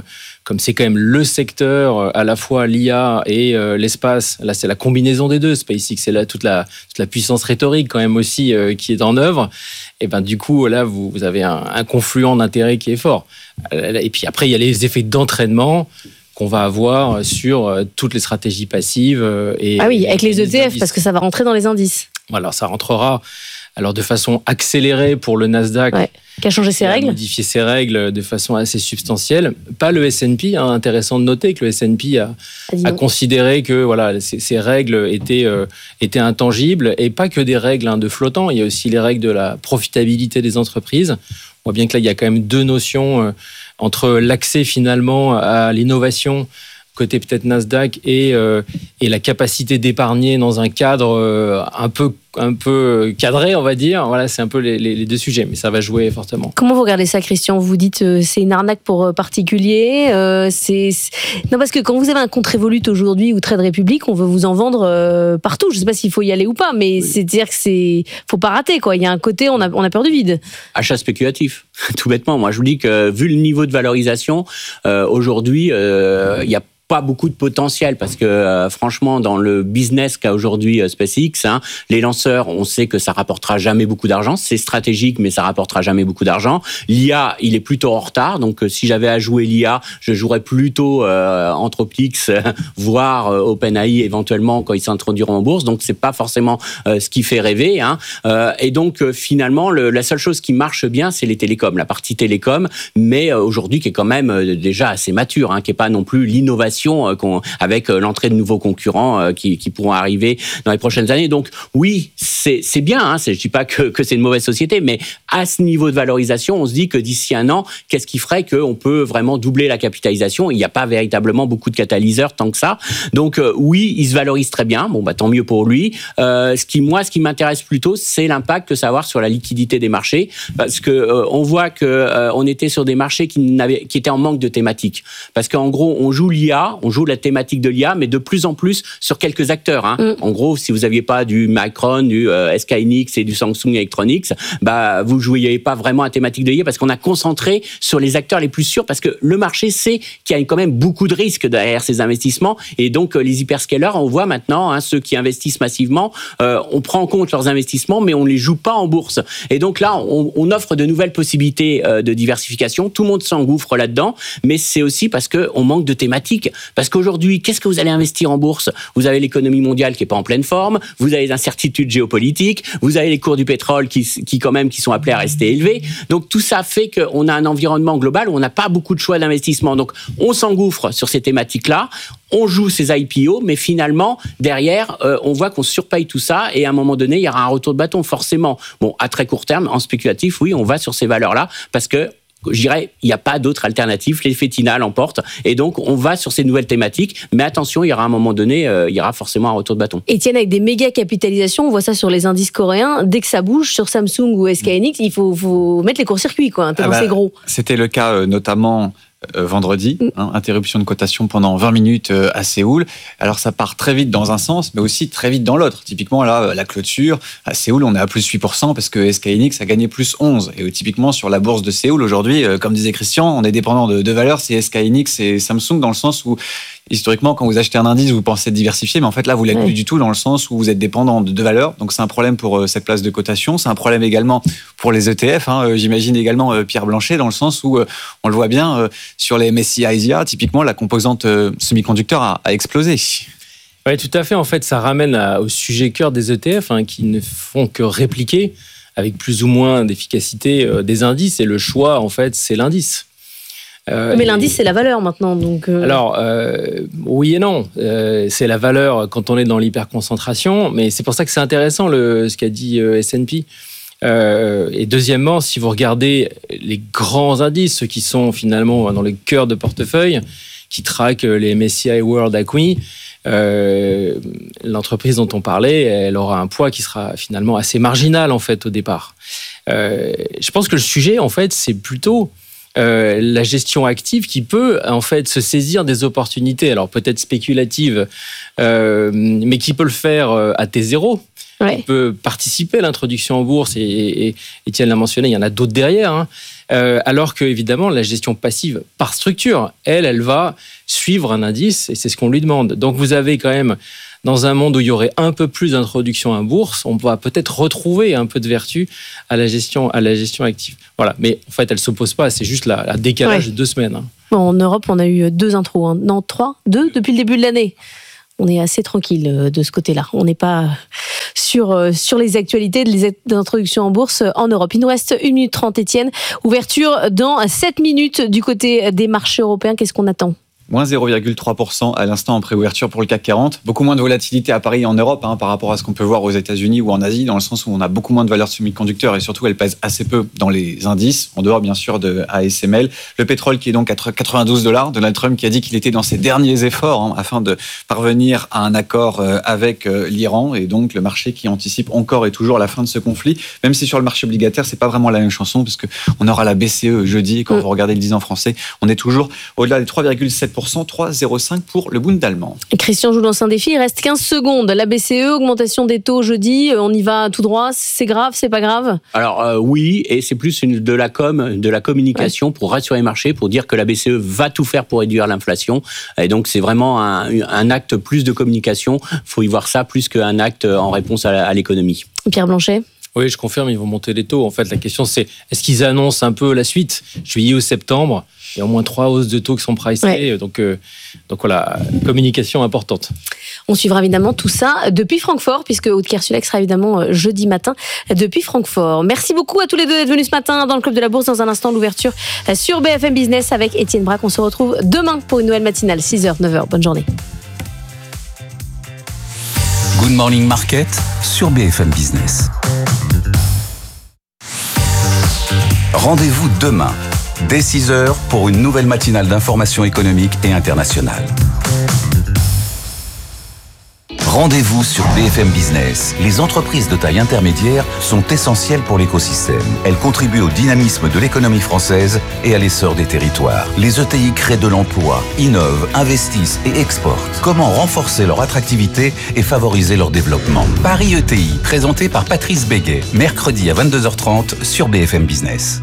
comme c'est quand même le secteur, à la fois l'I A et euh, l'espace, là c'est la combinaison des deux, SpaceX, c'est là toute la, toute la puissance rhétorique quand même aussi euh, qui est en œuvre, et ben du coup là vous, vous avez un, un confluent d'intérêts qui est fort. Et puis après il y a les effets d'entraînement qu'on va avoir sur toutes les stratégies passives. Et, ah oui, avec les E T F, indices. parce que ça va rentrer dans les indices. Voilà, ça rentrera alors de façon accélérée pour le Nasdaq. Ouais. Qui a changé ses qui règles. a modifié ses règles de façon assez substantielle. Pas le S and P, hein, intéressant de noter que le S and P a, a considéré que voilà, ces, ces règles étaient, euh, étaient intangibles, et pas que des règles hein, de flottant, il y a aussi les règles de la profitabilité des entreprises. On voit bien que là, il y a quand même deux notions euh, entre l'accès finalement à l'innovation côté peut-être Nasdaq et, euh, et la capacité d'épargner dans un cadre euh, un peu, un peu cadré, on va dire. Voilà, c'est un peu les, les, les deux sujets, mais ça va jouer fortement. Comment vous regardez ça, Christian ? Vous dites euh, c'est une arnaque pour euh, particuliers. Euh, c'est, c'est... Non, parce que quand vous avez un compte Revolut aujourd'hui ou Trade Republic, on veut vous en vendre euh, partout. Je ne sais pas s'il faut y aller ou pas, mais oui. C'est-à-dire que c'est faut pas rater, quoi. Il y a un côté, on a, on a peur du vide. Achat spéculatif, tout bêtement. Moi, je vous dis que vu le niveau de valorisation, euh, aujourd'hui, euh, il y a pas beaucoup de potentiel parce que euh, franchement dans le business qu'a aujourd'hui euh, SpaceX, hein, les lanceurs, on sait que ça rapportera jamais beaucoup d'argent, c'est stratégique mais ça rapportera jamais beaucoup d'argent. L'I A, il est plutôt en retard, donc euh, si j'avais à jouer l'I A, je jouerais plutôt euh, Anthropic, euh, voire euh, OpenAI éventuellement quand ils s'introduiront en bourse, donc c'est pas forcément euh, ce qui fait rêver, hein. Euh, et donc euh, finalement le, la seule chose qui marche bien c'est les télécoms, la partie télécom, mais euh, aujourd'hui qui est quand même euh, déjà assez mature, hein, qui est pas non plus l'innovation avec l'entrée de nouveaux concurrents qui, qui pourront arriver dans les prochaines années. Donc oui, c'est, c'est bien, hein, c'est, je ne dis pas que, que c'est une mauvaise société, mais à ce niveau de valorisation, on se dit que d'ici un an, qu'est-ce qui ferait qu'on peut vraiment doubler la capitalisation ? Il n'y a pas véritablement beaucoup de catalyseurs tant que ça. Donc euh, oui, il se valorise très bien, bon, bah, tant mieux pour lui. Euh, ce qui, moi, ce qui m'intéresse plutôt, c'est l'impact que ça va avoir sur la liquidité des marchés, parce qu'on euh, voit qu'on euh, était sur des marchés qui, n'avaient, qui étaient en manque de thématiques. Parce qu'en gros, on joue l'I A, on joue la thématique de l'I A, mais de plus en plus sur quelques acteurs. Hein. Mm. En gros, si vous n'aviez pas du Micron, du euh, S K Hynix et du Samsung Electronics, bah, vous ne jouiez pas vraiment à thématique de l'I A parce qu'on a concentré sur les acteurs les plus sûrs, parce que le marché sait qu'il y a quand même beaucoup de risques derrière ces investissements. Et donc, euh, les hyperscalers, on voit maintenant, hein, ceux qui investissent massivement, euh, on prend en compte leurs investissements, mais on ne les joue pas en bourse. Et donc là, on, on offre de nouvelles possibilités euh, de diversification. Tout le monde s'engouffre là-dedans, mais c'est aussi parce qu'on manque de thématiques. Parce qu'aujourd'hui, qu'est-ce que vous allez investir en bourse ? Vous avez l'économie mondiale qui est pas en pleine forme, vous avez les incertitudes géopolitiques, vous avez les cours du pétrole qui, qui quand même qui sont appelés à rester élevés. Donc tout ça fait qu'on a un environnement global où on n'a pas beaucoup de choix d'investissement. Donc on s'engouffre sur ces thématiques-là, on joue ces I P O, mais finalement derrière, euh, on voit qu'on surpaye tout ça et à un moment donné, il y aura un retour de bâton forcément. Bon, à très court terme, en spéculatif, oui, on va sur ces valeurs-là parce que je dirais, il n'y a pas d'autre alternative, l'effet Tina l'emporte, et donc on va sur ces nouvelles thématiques, mais attention, il y aura un moment donné, euh, il y aura forcément un retour de bâton. Etienne, avec des méga capitalisations, on voit ça sur les indices coréens, dès que ça bouge sur Samsung ou S K Hynix, il faut, faut mettre les courts-circuits, quoi, tellement ah bah, c'est gros. C'était le cas euh, notamment Euh, vendredi, mm. hein, interruption de cotation pendant vingt minutes euh, à Séoul. Alors ça part très vite dans un sens, mais aussi très vite dans l'autre. Typiquement là, la clôture, à Séoul, on est à plus huit pour cent parce que S K Hynix a gagné plus onze. Et euh, typiquement sur la bourse de Séoul aujourd'hui, euh, comme disait Christian, on est dépendant de deux valeurs, c'est S K Hynix et Samsung, dans le sens où historiquement, quand vous achetez un indice, vous pensez diversifier, mais en fait là, vous l'êtes ouais. plus du tout, dans le sens où vous êtes dépendant de deux valeurs. Donc c'est un problème pour euh, cette place de cotation. C'est un problème également pour les E T F. Hein. Euh, j'imagine également euh, Pierre Blanchet, dans le sens où euh, on le voit bien euh, sur les M S C I I S I A, typiquement la composante euh, semi-conducteur a, a explosé. Oui, tout à fait. En fait, ça ramène à, au sujet cœur des E T F, hein, qui ne font que répliquer avec plus ou moins d'efficacité euh, des indices. Et le choix, en fait, c'est l'indice. Euh, Mais l'indice, c'est la valeur maintenant. Donc euh... Alors, euh, oui et non. Euh, c'est la valeur quand on est dans l'hyperconcentration. Mais c'est pour ça que c'est intéressant le, ce qu'a dit euh, S and P. Euh, et deuxièmement, si vous regardez les grands indices, ceux qui sont finalement dans le cœur de portefeuille, qui traquent les M S C I World A Q I, euh, l'entreprise dont on parlait, elle aura un poids qui sera finalement assez marginal en fait au départ. Euh, je pense que le sujet, en fait, c'est plutôt Euh, la gestion active qui peut en fait se saisir des opportunités, alors peut-être spéculatives, euh, mais qui peut le faire à T zéro, ouais. qui peut participer à l'introduction en bourse, et, et, et Etienne l'a mentionné, il y en a d'autres derrière, hein, Euh, alors que, évidemment, la gestion passive, par structure, elle, elle va suivre un indice et c'est ce qu'on lui demande. Donc, vous avez quand même, dans un monde où il y aurait un peu plus d'introduction à bourse, on va peut-être retrouver un peu de vertu à la gestion, à la gestion active. Voilà. Mais en fait, elle ne s'oppose pas, c'est juste la, la décalage ouais. de deux semaines. Hein. Bon, en Europe, on a eu deux intros, hein. non, trois, deux depuis le début de l'année. On est assez tranquille de ce côté-là. On n'est pas sur, sur les actualités des introductions en bourse en Europe. Il nous reste une minute trente, Étienne. Ouverture dans sept minutes du côté des marchés européens. Qu'est-ce qu'on attend ? moins zéro virgule trois pour cent à l'instant en préouverture pour le C A C quarante. Beaucoup moins de volatilité à Paris et en Europe hein, par rapport à ce qu'on peut voir aux États-Unis ou en Asie, dans le sens où on a beaucoup moins de valeurs de semi-conducteurs et surtout elles pèsent assez peu dans les indices, en dehors bien sûr de A S M L. Le pétrole qui est donc à quatre-vingt-douze dollars. Donald Trump qui a dit qu'il était dans ses derniers efforts hein, afin de parvenir à un accord avec l'Iran et donc le marché qui anticipe encore et toujours la fin de ce conflit. Même si sur le marché obligataire, c'est pas vraiment la même chanson parce qu'on aura la B C E jeudi et quand mmh. vous regardez le dix ans français, on est toujours au-delà des trois virgule sept pour cent, trois virgule zéro cinq pour le Bund allemand. Christian joue dans un défi, il reste quinze secondes. La B C E, augmentation des taux jeudi, on y va tout droit, c'est grave, c'est pas grave ? Alors euh, oui, et c'est plus une, de la com, de la communication ouais. pour rassurer les marchés, pour dire que la B C E va tout faire pour réduire l'inflation. Et donc c'est vraiment un, un acte plus de communication. Il faut y voir ça plus qu'un acte en réponse à, à l'économie. Pierre Blanchet ? Oui, je confirme, ils vont monter les taux. En fait, la question c'est, est-ce qu'ils annoncent un peu la suite ? Juillet ou septembre ? Il y a au moins trois hausses de taux qui sont pricées. Ouais. Donc, euh, donc voilà, communication importante. On suivra évidemment tout ça depuis Francfort, puisque Aude Kersulek sera évidemment jeudi matin depuis Francfort. Merci beaucoup à tous les deux d'être venus ce matin dans le Club de la Bourse. Dans un instant, l'ouverture sur B F M Business avec Étienne Braque. On se retrouve demain pour une nouvelle matinale, six heures, neuf heures. Bonne journée. Good Morning Market sur B F M Business. Rendez-vous demain, dès six heures, pour une nouvelle matinale d'information économique et internationale. Rendez-vous sur B F M Business. Les entreprises de taille intermédiaire sont essentielles pour l'écosystème. Elles contribuent au dynamisme de l'économie française et à l'essor des territoires. Les E T I créent de l'emploi, innovent, investissent et exportent. Comment renforcer leur attractivité et favoriser leur développement ? Paris E T I, présenté par Patrice Béguet, mercredi à vingt-deux heures trente sur B F M Business.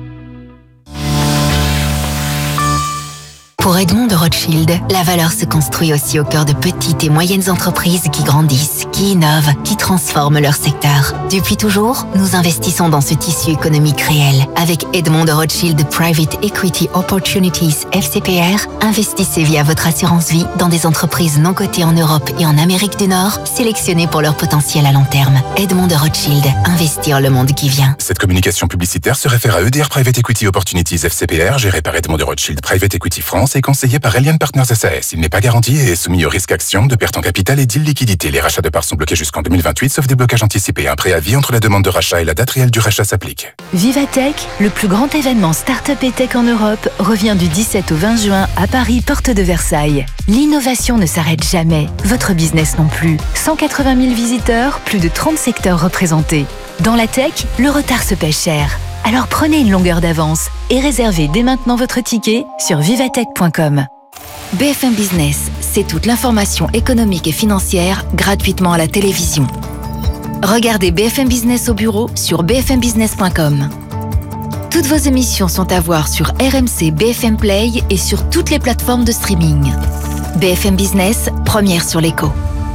Pour Edmond de Rothschild, la valeur se construit aussi au cœur de petites et moyennes entreprises qui grandissent, qui innovent, qui transforment leur secteur. Depuis toujours, nous investissons dans ce tissu économique réel. Avec Edmond de Rothschild Private Equity Opportunities F C P R, investissez via votre assurance vie dans des entreprises non cotées en Europe et en Amérique du Nord, sélectionnées pour leur potentiel à long terme. Edmond de Rothschild, investir le monde qui vient. Cette communication publicitaire se réfère à E D R Private Equity Opportunities F C P R, géré par Edmond de Rothschild Private Equity France et conseillé par Elian Partners S A S. Il n'est pas garanti et est soumis au risque action, de perte en capital et d'illiquidité. Les rachats de parts sont bloqués jusqu'en deux mille vingt-huit, sauf des blocages anticipés. Un préavis entre la demande de rachat et la date réelle du rachat s'applique. Vivatech, le plus grand événement start-up et tech en Europe, revient du dix-sept au vingt juin à Paris, porte de Versailles. L'innovation ne s'arrête jamais, votre business non plus. cent quatre-vingt mille visiteurs, plus de trente secteurs représentés. Dans la tech, le retard se paie cher. Alors prenez une longueur d'avance et réservez dès maintenant votre ticket sur vivatech point com. B F M Business, c'est toute l'information économique et financière gratuitement à la télévision. Regardez B F M Business au bureau sur b f m business point com. Toutes vos émissions sont à voir sur R M C B F M Play et sur toutes les plateformes de streaming. B F M Business, première sur l'écho.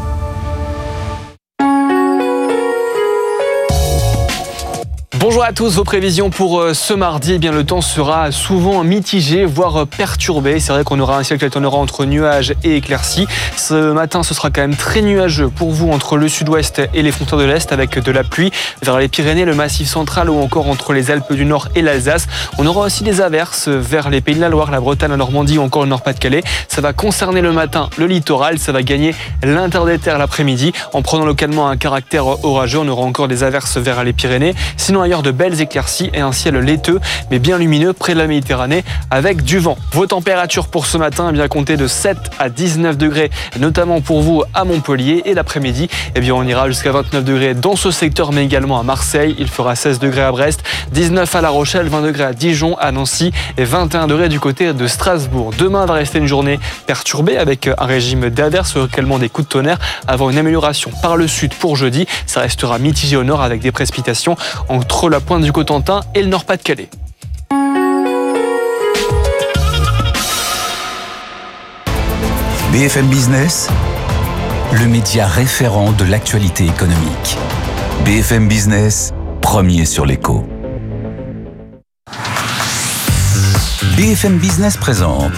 Bonjour à tous, vos prévisions pour ce mardi, eh bien le temps sera souvent mitigé, voire perturbé. C'est vrai qu'on aura un ciel qui alternera entre nuages et éclaircies. Ce matin, ce sera quand même très nuageux pour vous entre le sud-ouest et les frontières de l'Est, avec de la pluie vers les Pyrénées, le Massif central ou encore entre les Alpes du Nord et l'Alsace. On aura aussi des averses vers les Pays de la Loire, la Bretagne, la Normandie ou encore le Nord-Pas-de-Calais. Ça va concerner le matin le littoral, ça va gagner l'intérieur des terres l'après-midi en prenant localement un caractère orageux. On aura encore des averses vers les Pyrénées. Sinon ailleurs, de belles éclaircies et un ciel laiteux mais bien lumineux près de la Méditerranée avec du vent. Vos températures pour ce matin, eh bien comptez de sept à dix-neuf degrés, notamment pour vous à Montpellier, et l'après-midi, eh bien on ira jusqu'à vingt-neuf degrés dans ce secteur mais également à Marseille. Il fera seize degrés à Brest, dix-neuf à La Rochelle, vingt degrés à Dijon, à Nancy et vingt et un degrés du côté de Strasbourg. Demain va rester une journée perturbée avec un régime d'averses, également des coups de tonnerre avant une amélioration par le sud pour jeudi. Ça restera mitigé au nord avec des précipitations entre la pointe du Cotentin et le Nord-Pas-de-Calais. B F M Business, le média référent de l'actualité économique. B F M Business, premier sur l'écho. B F M Business présente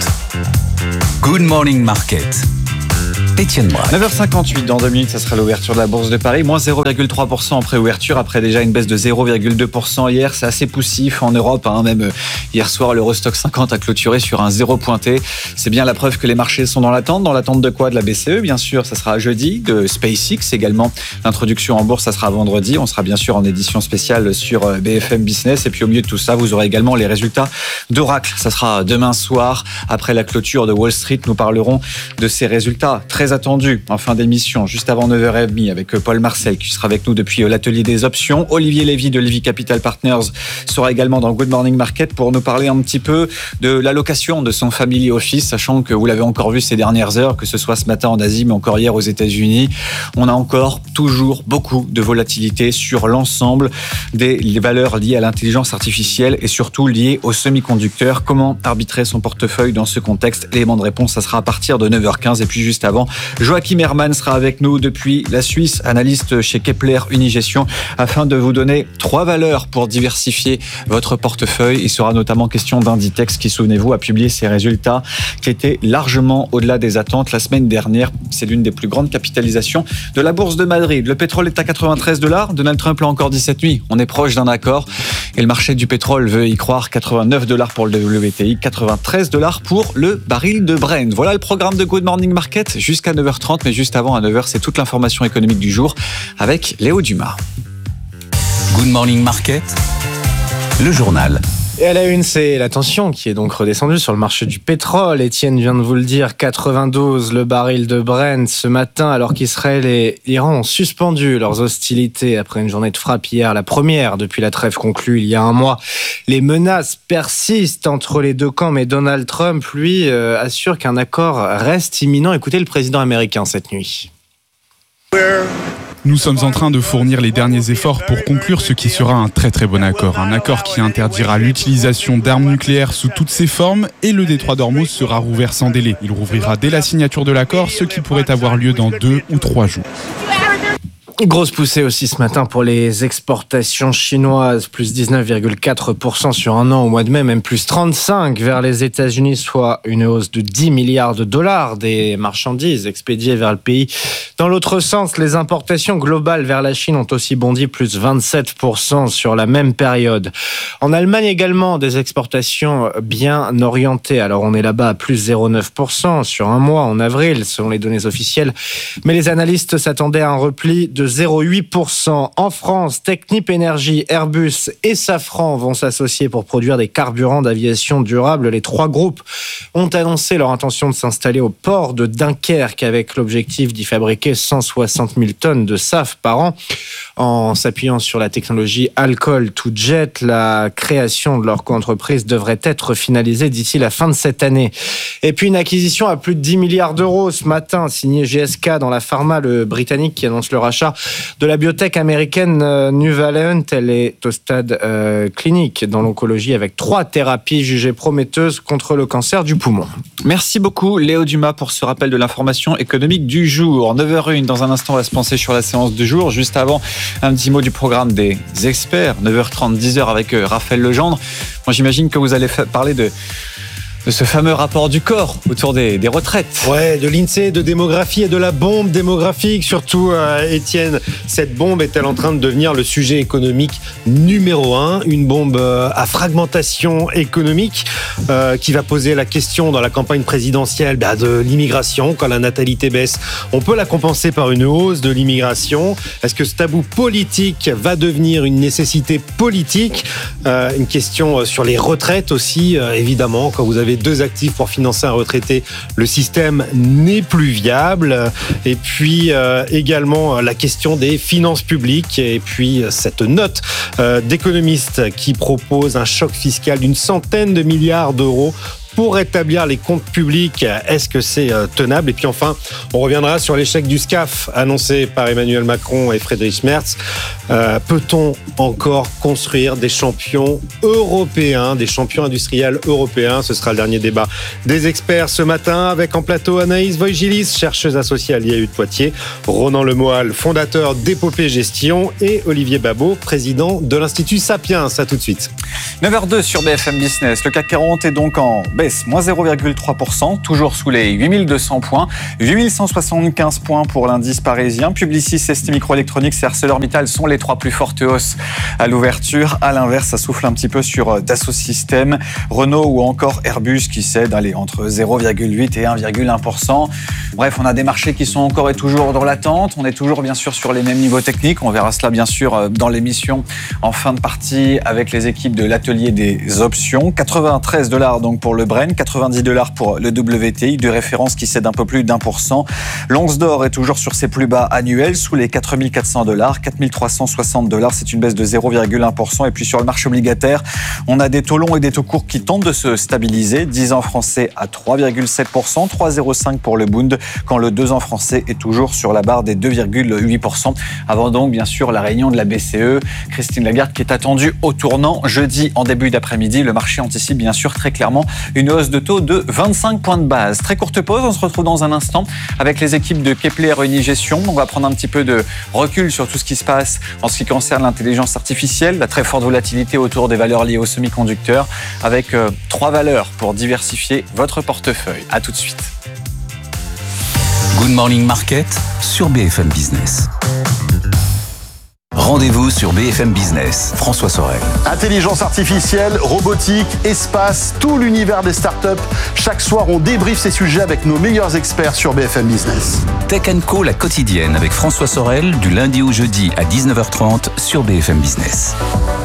Good Morning Market. Étienne Braque. neuf heures cinquante-huit, dans deux minutes, ça sera l'ouverture de la Bourse de Paris. Moins zéro virgule trois pour cent en pré-ouverture, après déjà une baisse de zéro virgule deux pour cent hier. C'est assez poussif en Europe. Hein. Même hier soir, l'Eurostock cinquante a clôturé sur un zéro pointé. C'est bien la preuve que les marchés sont dans l'attente. Dans l'attente de quoi? De la B C E, bien sûr, ça sera jeudi. De SpaceX également. L'introduction en bourse, ça sera vendredi. On sera bien sûr en édition spéciale sur B F M Business. Et puis au milieu de tout ça, vous aurez également les résultats d'Oracle. Ça sera demain soir, après la clôture de Wall Street. Nous parlerons de ces résultats très attendu en fin d'émission, juste avant neuf heures trente, avec Paul Marcel qui sera avec nous depuis l'atelier des options. Olivier Lévy de Lévy Capital Partners sera également dans Good Morning Market pour nous parler un petit peu de l'allocation de son Family Office, sachant que vous l'avez encore vu ces dernières heures, que ce soit ce matin en Asie, mais encore hier aux États-Unis. On a encore toujours beaucoup de volatilité sur l'ensemble des valeurs liées à l'intelligence artificielle et surtout liées aux semi-conducteurs. Comment arbitrer son portefeuille dans ce contexte? L'élément de réponse, ça sera à partir de neuf heures quinze. Et puis juste avant, Joachim Herrmann sera avec nous depuis la Suisse, analyste chez Kepler Unigestion, afin de vous donner trois valeurs pour diversifier votre portefeuille. Il sera notamment question d'Inditex qui, souvenez-vous, a publié ses résultats qui étaient largement au-delà des attentes la semaine dernière. C'est l'une des plus grandes capitalisations de la bourse de Madrid. Le pétrole est à quatre-vingt-treize dollars. Donald Trump l'a encore dit cette nuit. On est proche d'un accord et le marché du pétrole veut y croire. quatre-vingt-neuf dollars pour le W T I, quatre-vingt-treize dollars pour le baril de Brent. Voilà le programme de Good Morning Market jusqu'à neuf heures trente, mais juste avant à neuf heures, c'est toute l'information économique du jour avec Léo Dumas. Good Morning Market, le journal. Et à la une, c'est la tension qui est donc redescendue sur le marché du pétrole. Étienne vient de vous le dire, quatre-vingt-douze le baril de Brent ce matin, alors qu'Israël et l'Iran ont suspendu leurs hostilités après une journée de frappe hier, la première depuis la trêve conclue il y a un mois. Les menaces persistent entre les deux camps, mais Donald Trump, lui, euh, assure qu'un accord reste imminent. Écoutez le président américain cette nuit. Nous sommes en train de fournir les derniers efforts pour conclure ce qui sera un très très bon accord. Un accord qui interdira l'utilisation d'armes nucléaires sous toutes ses formes et le détroit d'Ormuz sera rouvert sans délai. Il rouvrira dès la signature de l'accord, ce qui pourrait avoir lieu dans deux ou trois jours. Grosse poussée aussi ce matin pour les exportations chinoises, plus dix-neuf virgule quatre pour cent sur un an au mois de mai, même plus trente-cinq vers les États-Unis, soit une hausse de dix milliards de dollars des marchandises expédiées vers le pays. Dans l'autre sens, les importations globales vers la Chine ont aussi bondi plus vingt-sept pour cent sur la même période. En Allemagne également, des exportations bien orientées. Alors on est là-bas à plus zéro virgule neuf pour cent sur un mois en avril, selon les données officielles. Mais les analystes s'attendaient à un repli de zéro virgule huit pour cent. En France, Technip Energies, Airbus et Safran vont s'associer pour produire des carburants d'aviation durable. Les trois groupes ont annoncé leur intention de s'installer au port de Dunkerque avec l'objectif d'y fabriquer cent soixante mille tonnes de S A F par an. En s'appuyant sur la technologie Alcool to Jet, la création de leur co-entreprise devrait être finalisée d'ici la fin de cette année. Et puis une acquisition à plus de dix milliards d'euros ce matin, signée G S K dans la pharma, le britannique qui annonce le rachat de la biotech américaine euh, Nuvalent. Elle est au stade euh, clinique dans l'oncologie avec trois thérapies jugées prometteuses contre le cancer du poumon. Merci beaucoup Léo Dumas pour ce rappel de l'information économique du jour. neuf heures une, dans un instant on va se pencher sur la séance du jour. Juste avant, un petit mot du programme des experts. neuf heures trente, dix heures avec Raphaël Legendre. Moi j'imagine que vous allez parler de... de ce fameux rapport du corps autour des, des retraites. Ouais, de l'INSEE, de démographie et de la bombe démographique. Surtout, euh, Étienne, cette bombe est-elle en train de devenir le sujet économique numéro un? Une bombe euh, à fragmentation économique euh, qui va poser la question dans la campagne présidentielle bah, de l'immigration. Quand la natalité baisse, on peut la compenser par une hausse de l'immigration. Est-ce que ce tabou politique va devenir une nécessité politique? euh, Une question sur les retraites aussi, euh, évidemment, quand vous avez deux actifs pour financer un retraité, le système n'est plus viable. Et puis euh, également la question des finances publiques et puis cette note euh, d'économistes qui propose un choc fiscal d'une centaine de milliards d'euros pour rétablir les comptes publics. Est-ce que c'est tenable? Et puis enfin, on reviendra sur l'échec du SCAF annoncé par Emmanuel Macron et Friedrich Merz. Euh, peut-on encore construire des champions européens, des champions industriels européens? Ce sera le dernier débat des experts ce matin avec en plateau Anaïs Voigilis, chercheuse associée à l'I A U de Poitiers, Ronan Lemoal, fondateur d'Épopée Gestion et Olivier Babot, président de l'Institut Sapiens. À tout de suite. neuf heures deux sur B F M Business. Le C A C quarante est donc en baisse, moins zéro virgule trois pour cent, toujours sous les huit mille deux cents points. huit mille cent soixante-quinze points pour l'indice parisien. Publicis, S T Microelectronics et ArcelorMittal sont les trois plus fortes hausses à l'ouverture. À l'inverse, ça souffle un petit peu sur Dassault Systèmes, Renault ou encore Airbus qui cèdent allez, entre zéro virgule huit et un virgule un pour cent. Bref, on a des marchés qui sont encore et toujours dans l'attente. On est toujours bien sûr sur les mêmes niveaux techniques. On verra cela bien sûr dans l'émission en fin de partie avec les équipes de l'atelier des options. quatre-vingt-treize dollars donc pour le Brent, quatre-vingt-dix dollars pour le W T I, de référence qui cède un peu plus d'un pour cent. L'once d'or est toujours sur ses plus bas annuels, sous les quatre mille quatre cents dollars, quatre mille trois cent soixante dollars, c'est une baisse de zéro virgule un pour cent. Et puis sur le marché obligataire, on a des taux longs et des taux courts qui tentent de se stabiliser. dix ans français à trois virgule sept pour cent, trois virgule zéro cinq pour le Bund, quand le deux ans français est toujours sur la barre des deux virgule huit pour cent. Avant donc bien sûr la réunion de la B C E, Christine Lagarde qui est attendue au tournant jeudi en début d'après-midi. Le marché anticipe bien sûr très clairement une hausse de taux de vingt-cinq points de base. Très courte pause, on se retrouve dans un instant avec les équipes de Kepler Unigestion. On va prendre un petit peu de recul sur tout ce qui se passe en ce qui concerne l'intelligence artificielle, la très forte volatilité autour des valeurs liées aux semi-conducteurs, avec euh, trois valeurs pour diversifier votre portefeuille. À tout de suite. Good Morning Market sur B F M Business. Rendez-vous sur B F M Business, François Sorel. Intelligence artificielle, robotique, espace, tout l'univers des startups. Chaque soir, on débriefe ces sujets avec nos meilleurs experts sur B F M Business. Tech and Co, la quotidienne avec François Sorel, du lundi au jeudi à dix-neuf heures trente sur B F M Business.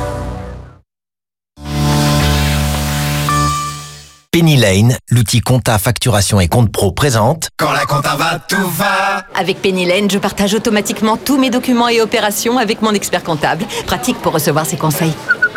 Penny Lane, l'outil compta, facturation et compte pro présente. Quand la compta va, tout va. Avec Penny Lane, je partage automatiquement tous mes documents et opérations avec mon expert comptable. Pratique pour recevoir ses conseils.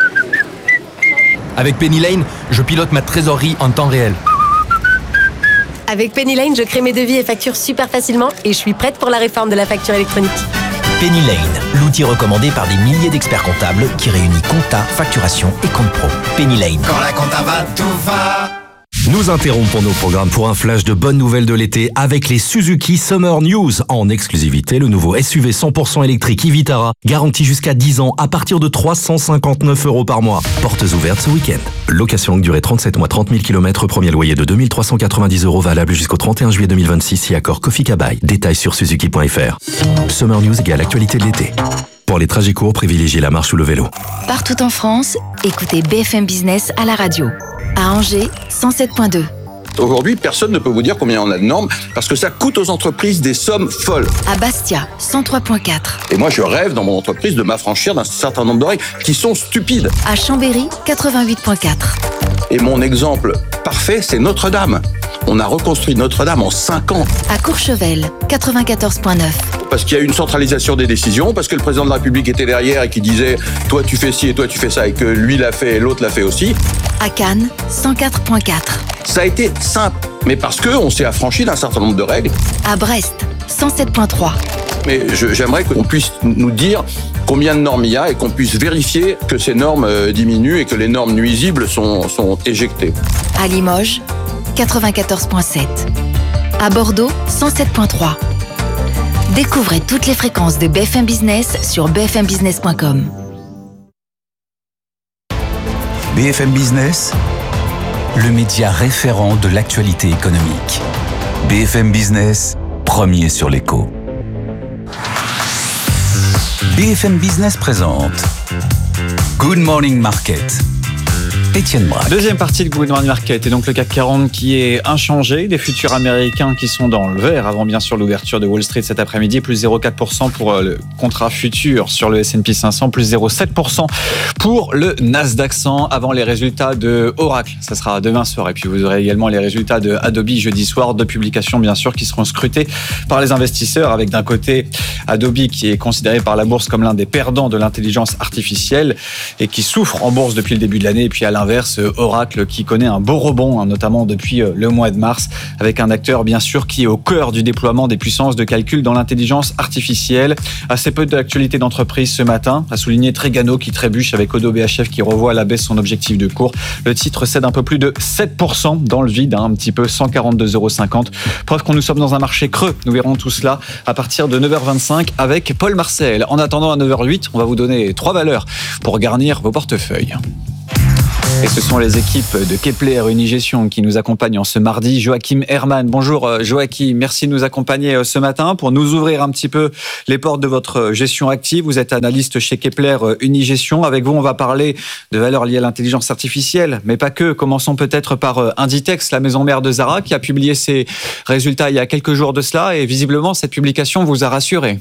Avec Penny Lane, je pilote ma trésorerie en temps réel. Avec Penny Lane, je crée mes devis et factures super facilement et je suis prête pour la réforme de la facture électronique. Penny Lane, l'outil recommandé par des milliers d'experts comptables qui réunit compta, facturation et compte pro. Penny Lane. Quand la compta va, tout va. Nous interrompons nos programmes pour un flash de bonnes nouvelles de l'été avec les Suzuki Summer News. En exclusivité, le nouveau S U V cent pour cent électrique e-Vitara, garanti jusqu'à dix ans à partir de trois cent cinquante-neuf euros par mois. Portes ouvertes ce week-end. Location longue durée trente-sept mois, trente mille kilomètres, premier loyer de deux mille trois cent quatre-vingt-dix euros valable jusqu'au trente et un juillet deux mille vingt-six si accord Kofi Kabai. Détails sur suzuki point f r. Summer News égale actualité de l'été. Pour les trajets courts, privilégiez la marche ou le vélo. Partout en France, écoutez B F M Business à la radio. À Angers, cent sept virgule deux. Aujourd'hui, personne ne peut vous dire combien on a de normes parce que ça coûte aux entreprises des sommes folles. À Bastia, cent trois virgule quatre. Et moi, je rêve dans mon entreprise de m'affranchir d'un certain nombre de règles qui sont stupides. À Chambéry, quatre-vingt-huit virgule quatre. Et mon exemple parfait, c'est Notre-Dame. On a reconstruit Notre-Dame en cinq ans. À Courchevel, quatre-vingt-quatorze virgule neuf. Parce qu'il y a une centralisation des décisions, parce que le président de la République était derrière et qui disait « toi tu fais ci et toi tu fais ça » et que lui l'a fait et l'autre l'a fait aussi. À Cannes, cent quatre virgule quatre. Ça a été simple, mais parce qu'on s'est affranchi d'un certain nombre de règles. À Brest, cent sept virgule trois. Mais je, j'aimerais qu'on puisse nous dire combien de normes il y a et qu'on puisse vérifier que ces normes diminuent et que les normes nuisibles sont, sont éjectées. À Limoges, quatre-vingt-quatorze virgule sept. À Bordeaux, cent sept virgule trois. Découvrez toutes les fréquences de B F M Business sur b f m business point com. B F M Business, le média référent de l'actualité économique. B F M Business, premier sur l'écho. B F M Business présente Good Morning Market. Étienne Braque. Deuxième partie de Good Morning Market et donc le C A C quarante qui est inchangé, des futurs américains qui sont dans le vert avant bien sûr l'ouverture de Wall Street cet après-midi, plus zéro virgule quatre pour cent pour le contrat futur sur le S and P cinq cents, plus zéro virgule sept pour cent pour le Nasdaq cent avant les résultats de Oracle. Ça sera demain soir et puis vous aurez également les résultats de Adobe jeudi soir, deux publications bien sûr qui seront scrutées par les investisseurs avec d'un côté Adobe qui est considéré par la bourse comme l'un des perdants de l'intelligence artificielle et qui souffre en bourse depuis le début de l'année et puis à l'inverse, Oracle qui connaît un beau rebond, hein, notamment depuis le mois de mars, avec un acteur bien sûr qui est au cœur du déploiement des puissances de calcul dans l'intelligence artificielle. Assez peu d'actualité d'entreprise ce matin, a souligné Trégano qui trébuche avec Odo B H F qui revoit à la baisse son objectif de cours. Le titre cède un peu plus de sept pour cent dans le vide, hein, un petit peu, cent quarante-deux euros cinquante. Preuve qu'on nous sommes dans un marché creux. Nous verrons tout cela à partir de neuf heures vingt-cinq avec Paul Marcel. En attendant, à neuf heures huit, on va vous donner trois valeurs pour garnir vos portefeuilles. Et ce sont les équipes de Kepler Unigestion qui nous accompagnent en ce mardi. Joachim Herrmann, bonjour Joachim, merci de nous accompagner ce matin pour nous ouvrir un petit peu les portes de votre gestion active. Vous êtes analyste chez Kepler Unigestion. Avec vous, on va parler de valeurs liées à l'intelligence artificielle, mais pas que. Commençons peut-être par Inditex, la maison mère de Zara, qui a publié ses résultats il y a quelques jours de cela. Et visiblement, cette publication vous a rassuré.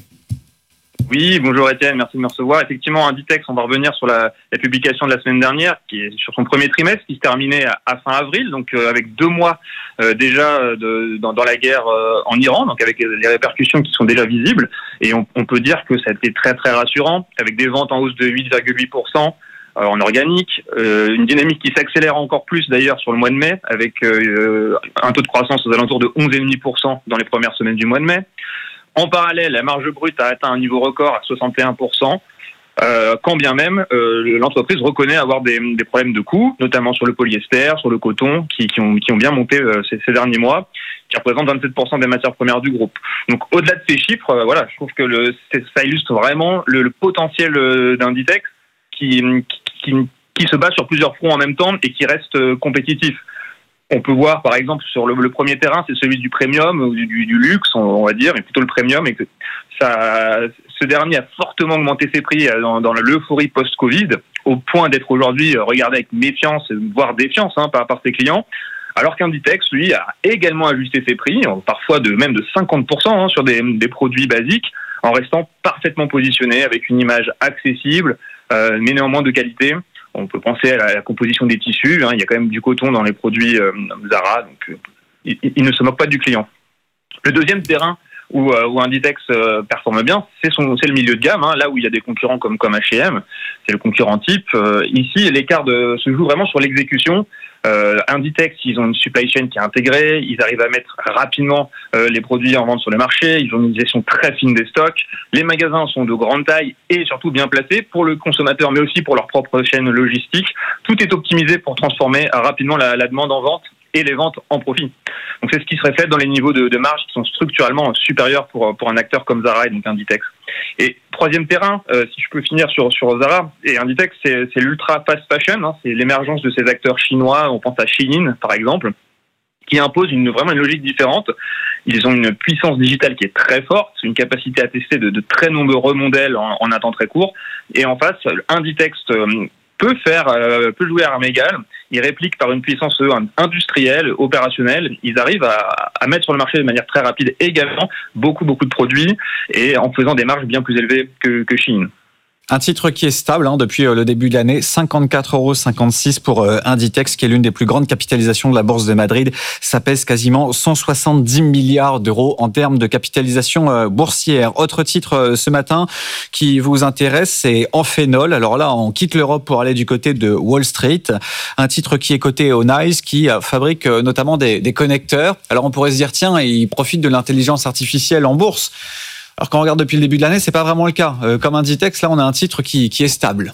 Oui, bonjour Étienne, merci de me recevoir. Effectivement, Inditex, on va revenir sur la, la publication de la semaine dernière, qui est sur son premier trimestre, qui se terminait à, à fin avril, donc euh, avec deux mois euh, déjà de, dans, dans la guerre euh, en Iran, donc avec les répercussions qui sont déjà visibles. Et on, on peut dire que ça a été très très rassurant, avec des ventes en hausse de huit virgule huit pour cent euh, en organique, euh, une dynamique qui s'accélère encore plus d'ailleurs sur le mois de mai, avec euh, un taux de croissance aux alentours de onze virgule cinq pour cent dans les premières semaines du mois de mai. En parallèle, la marge brute a atteint un niveau record à soixante et un pour cent, euh, quand bien même euh, l'entreprise reconnaît avoir des, des problèmes de coûts, notamment sur le polyester, sur le coton, qui, qui, ont, qui ont bien monté euh, ces, ces derniers mois, qui représentent vingt-sept pour cent des matières premières du groupe. Donc au-delà de ces chiffres, euh, voilà, je trouve que le, ça illustre vraiment le, le potentiel euh, d'Inditex qui, qui, qui se bat sur plusieurs fronts en même temps et qui reste euh, compétitif. On peut voir, par exemple, sur le, le premier terrain, c'est celui du premium, ou du, du, du luxe, on, on va dire, mais plutôt le premium, et que ça, ce dernier a fortement augmenté ses prix dans, dans l'euphorie post-Covid, au point d'être aujourd'hui regardé avec méfiance, voire défiance, hein, par, par ses clients, alors qu'Inditex, lui, a également ajusté ses prix, parfois de même de cinquante pour cent hein, sur des, des produits basiques, en restant parfaitement positionné, avec une image accessible, euh, mais néanmoins de qualité. On peut penser à la composition des tissus. Hein. Il y a quand même du coton dans les produits euh, Zara, donc euh, il, il ne se moque pas du client. Le deuxième terrain où, euh, où Inditex euh, performe bien, c'est, son, c'est le milieu de gamme, hein, là où il y a des concurrents comme, comme H et M, c'est le concurrent type. Euh, ici, l'écart de, se joue vraiment sur l'exécution. Euh, Inditex, ils ont une supply chain qui est intégrée, ils arrivent à mettre rapidement euh, les produits en vente sur le marché, ils ont une gestion très fine des stocks, les magasins sont de grande taille et surtout bien placés pour le consommateur mais aussi pour leur propre chaîne logistique. Tout est optimisé pour transformer rapidement la, la demande en vente et les ventes en profit. Donc c'est ce qui se reflète dans les niveaux de, de marge qui sont structurellement supérieurs pour, pour un acteur comme Zara et donc Inditex. Et troisième terrain, euh, si je peux finir sur, sur Zara et Inditex, c'est, c'est l'ultra fast fashion, hein, c'est l'émergence de ces acteurs chinois, on pense à Shein par exemple, qui imposent une, vraiment une logique différente. Ils ont une puissance digitale qui est très forte, une capacité à tester de, de très nombreux modèles en, en un temps très court. Et en face, Inditex euh, peut faire, euh, peut jouer à armes égales. Ils répliquent par une puissance industrielle, opérationnelle. Ils arrivent à, à mettre sur le marché de manière très rapide également beaucoup, beaucoup de produits et en faisant des marges bien plus élevées que, que Shein. Un titre qui est stable hein, depuis le début de l'année, cinquante-quatre euros cinquante-six pour euh, Inditex, qui est l'une des plus grandes capitalisations de la Bourse de Madrid. Ça pèse quasiment cent soixante-dix milliards d'euros en termes de capitalisation euh, boursière. Autre titre euh, ce matin qui vous intéresse, c'est Amphenol. Alors là, on quitte l'Europe pour aller du côté de Wall Street. Un titre qui est coté au NYSE, qui euh, fabrique euh, notamment des, des connecteurs. Alors on pourrait se dire, tiens, il profite de l'intelligence artificielle en bourse. Alors quand on regarde depuis le début de l'année, c'est pas vraiment le cas. Euh, comme Inditex, là, on a un titre qui, qui est stable.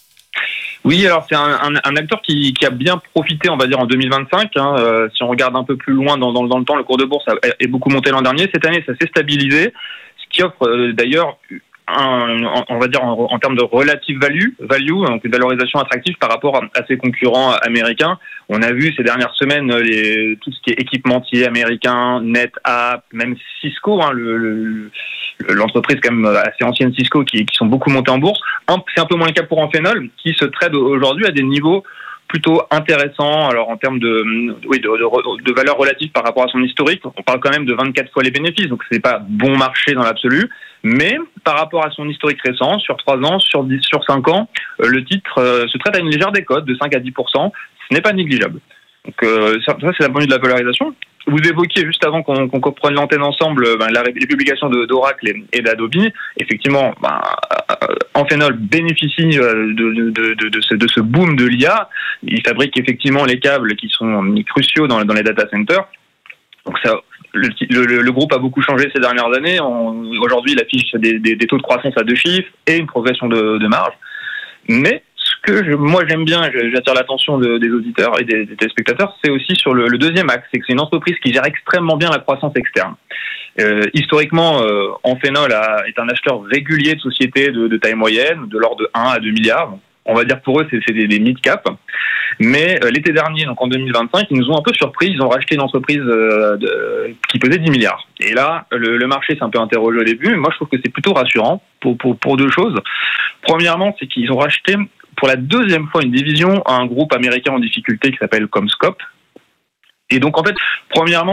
Oui, alors c'est un, un, un acteur qui, qui a bien profité, on va dire, en deux mille vingt-cinq. Hein. Euh, si on regarde un peu plus loin dans, dans, dans le temps, le cours de bourse a, est beaucoup monté l'an dernier. Cette année, ça s'est stabilisé, ce qui offre euh, d'ailleurs un, on va dire en, en termes de relative value, value, donc une valorisation attractive par rapport à, à ses concurrents américains. On a vu ces dernières semaines les, tout ce qui est équipementier américain, NetApp, même Cisco, hein, le, le, l'entreprise quand même assez ancienne Cisco, qui, qui sont beaucoup montées en bourse. Un, c'est un peu moins le cas pour Amphenol, qui se trade aujourd'hui à des niveaux plutôt intéressant. Alors en termes de, oui, de, de, de valeur relative par rapport à son historique, on parle quand même de vingt-quatre fois les bénéfices, donc c'est pas bon marché dans l'absolu, mais par rapport à son historique récent, sur trois ans, sur dix, sur cinq ans, euh, le titre euh, se traite à une légère décote de cinq à dix pour cent, ce n'est pas négligeable. Donc euh, ça, ça c'est la point de vue de la valorisation. Vous évoquiez juste avant qu'on, qu'on comprenne l'antenne ensemble ben, la, les publications de, d'Oracle et, et d'Adobe. Effectivement, ben, Amphenol bénéficie de, de, de, de, ce, de ce boom de l'I A. Ils fabriquent effectivement les câbles qui sont cruciaux dans, dans les data centers. Donc ça, le, le, le groupe a beaucoup changé ces dernières années. On, aujourd'hui, il affiche des, des, des taux de croissance à deux chiffres et une progression de, de marge. Mais ce que je, moi j'aime bien, j'attire l'attention de, des auditeurs et des, des téléspectateurs, c'est aussi sur le, le deuxième axe, c'est que c'est une entreprise qui gère extrêmement bien la croissance externe. Euh, historiquement, euh, Amphenol a, est un acheteur régulier de sociétés de, de taille moyenne, de l'ordre de un à deux milliards. On va dire pour eux, c'est, c'est des, des mid-cap. Mais euh, l'été dernier, donc en deux mille vingt-cinq, ils nous ont un peu surpris. Ils ont racheté une entreprise euh, de, qui pesait dix milliards. Et là, le, le marché s'est un peu interrogé au début. Mais moi, je trouve que c'est plutôt rassurant pour, pour, pour deux choses. Premièrement, c'est qu'ils ont racheté pour la deuxième fois une division à un groupe américain en difficulté qui s'appelle Comscope. Et donc, en fait, premièrement,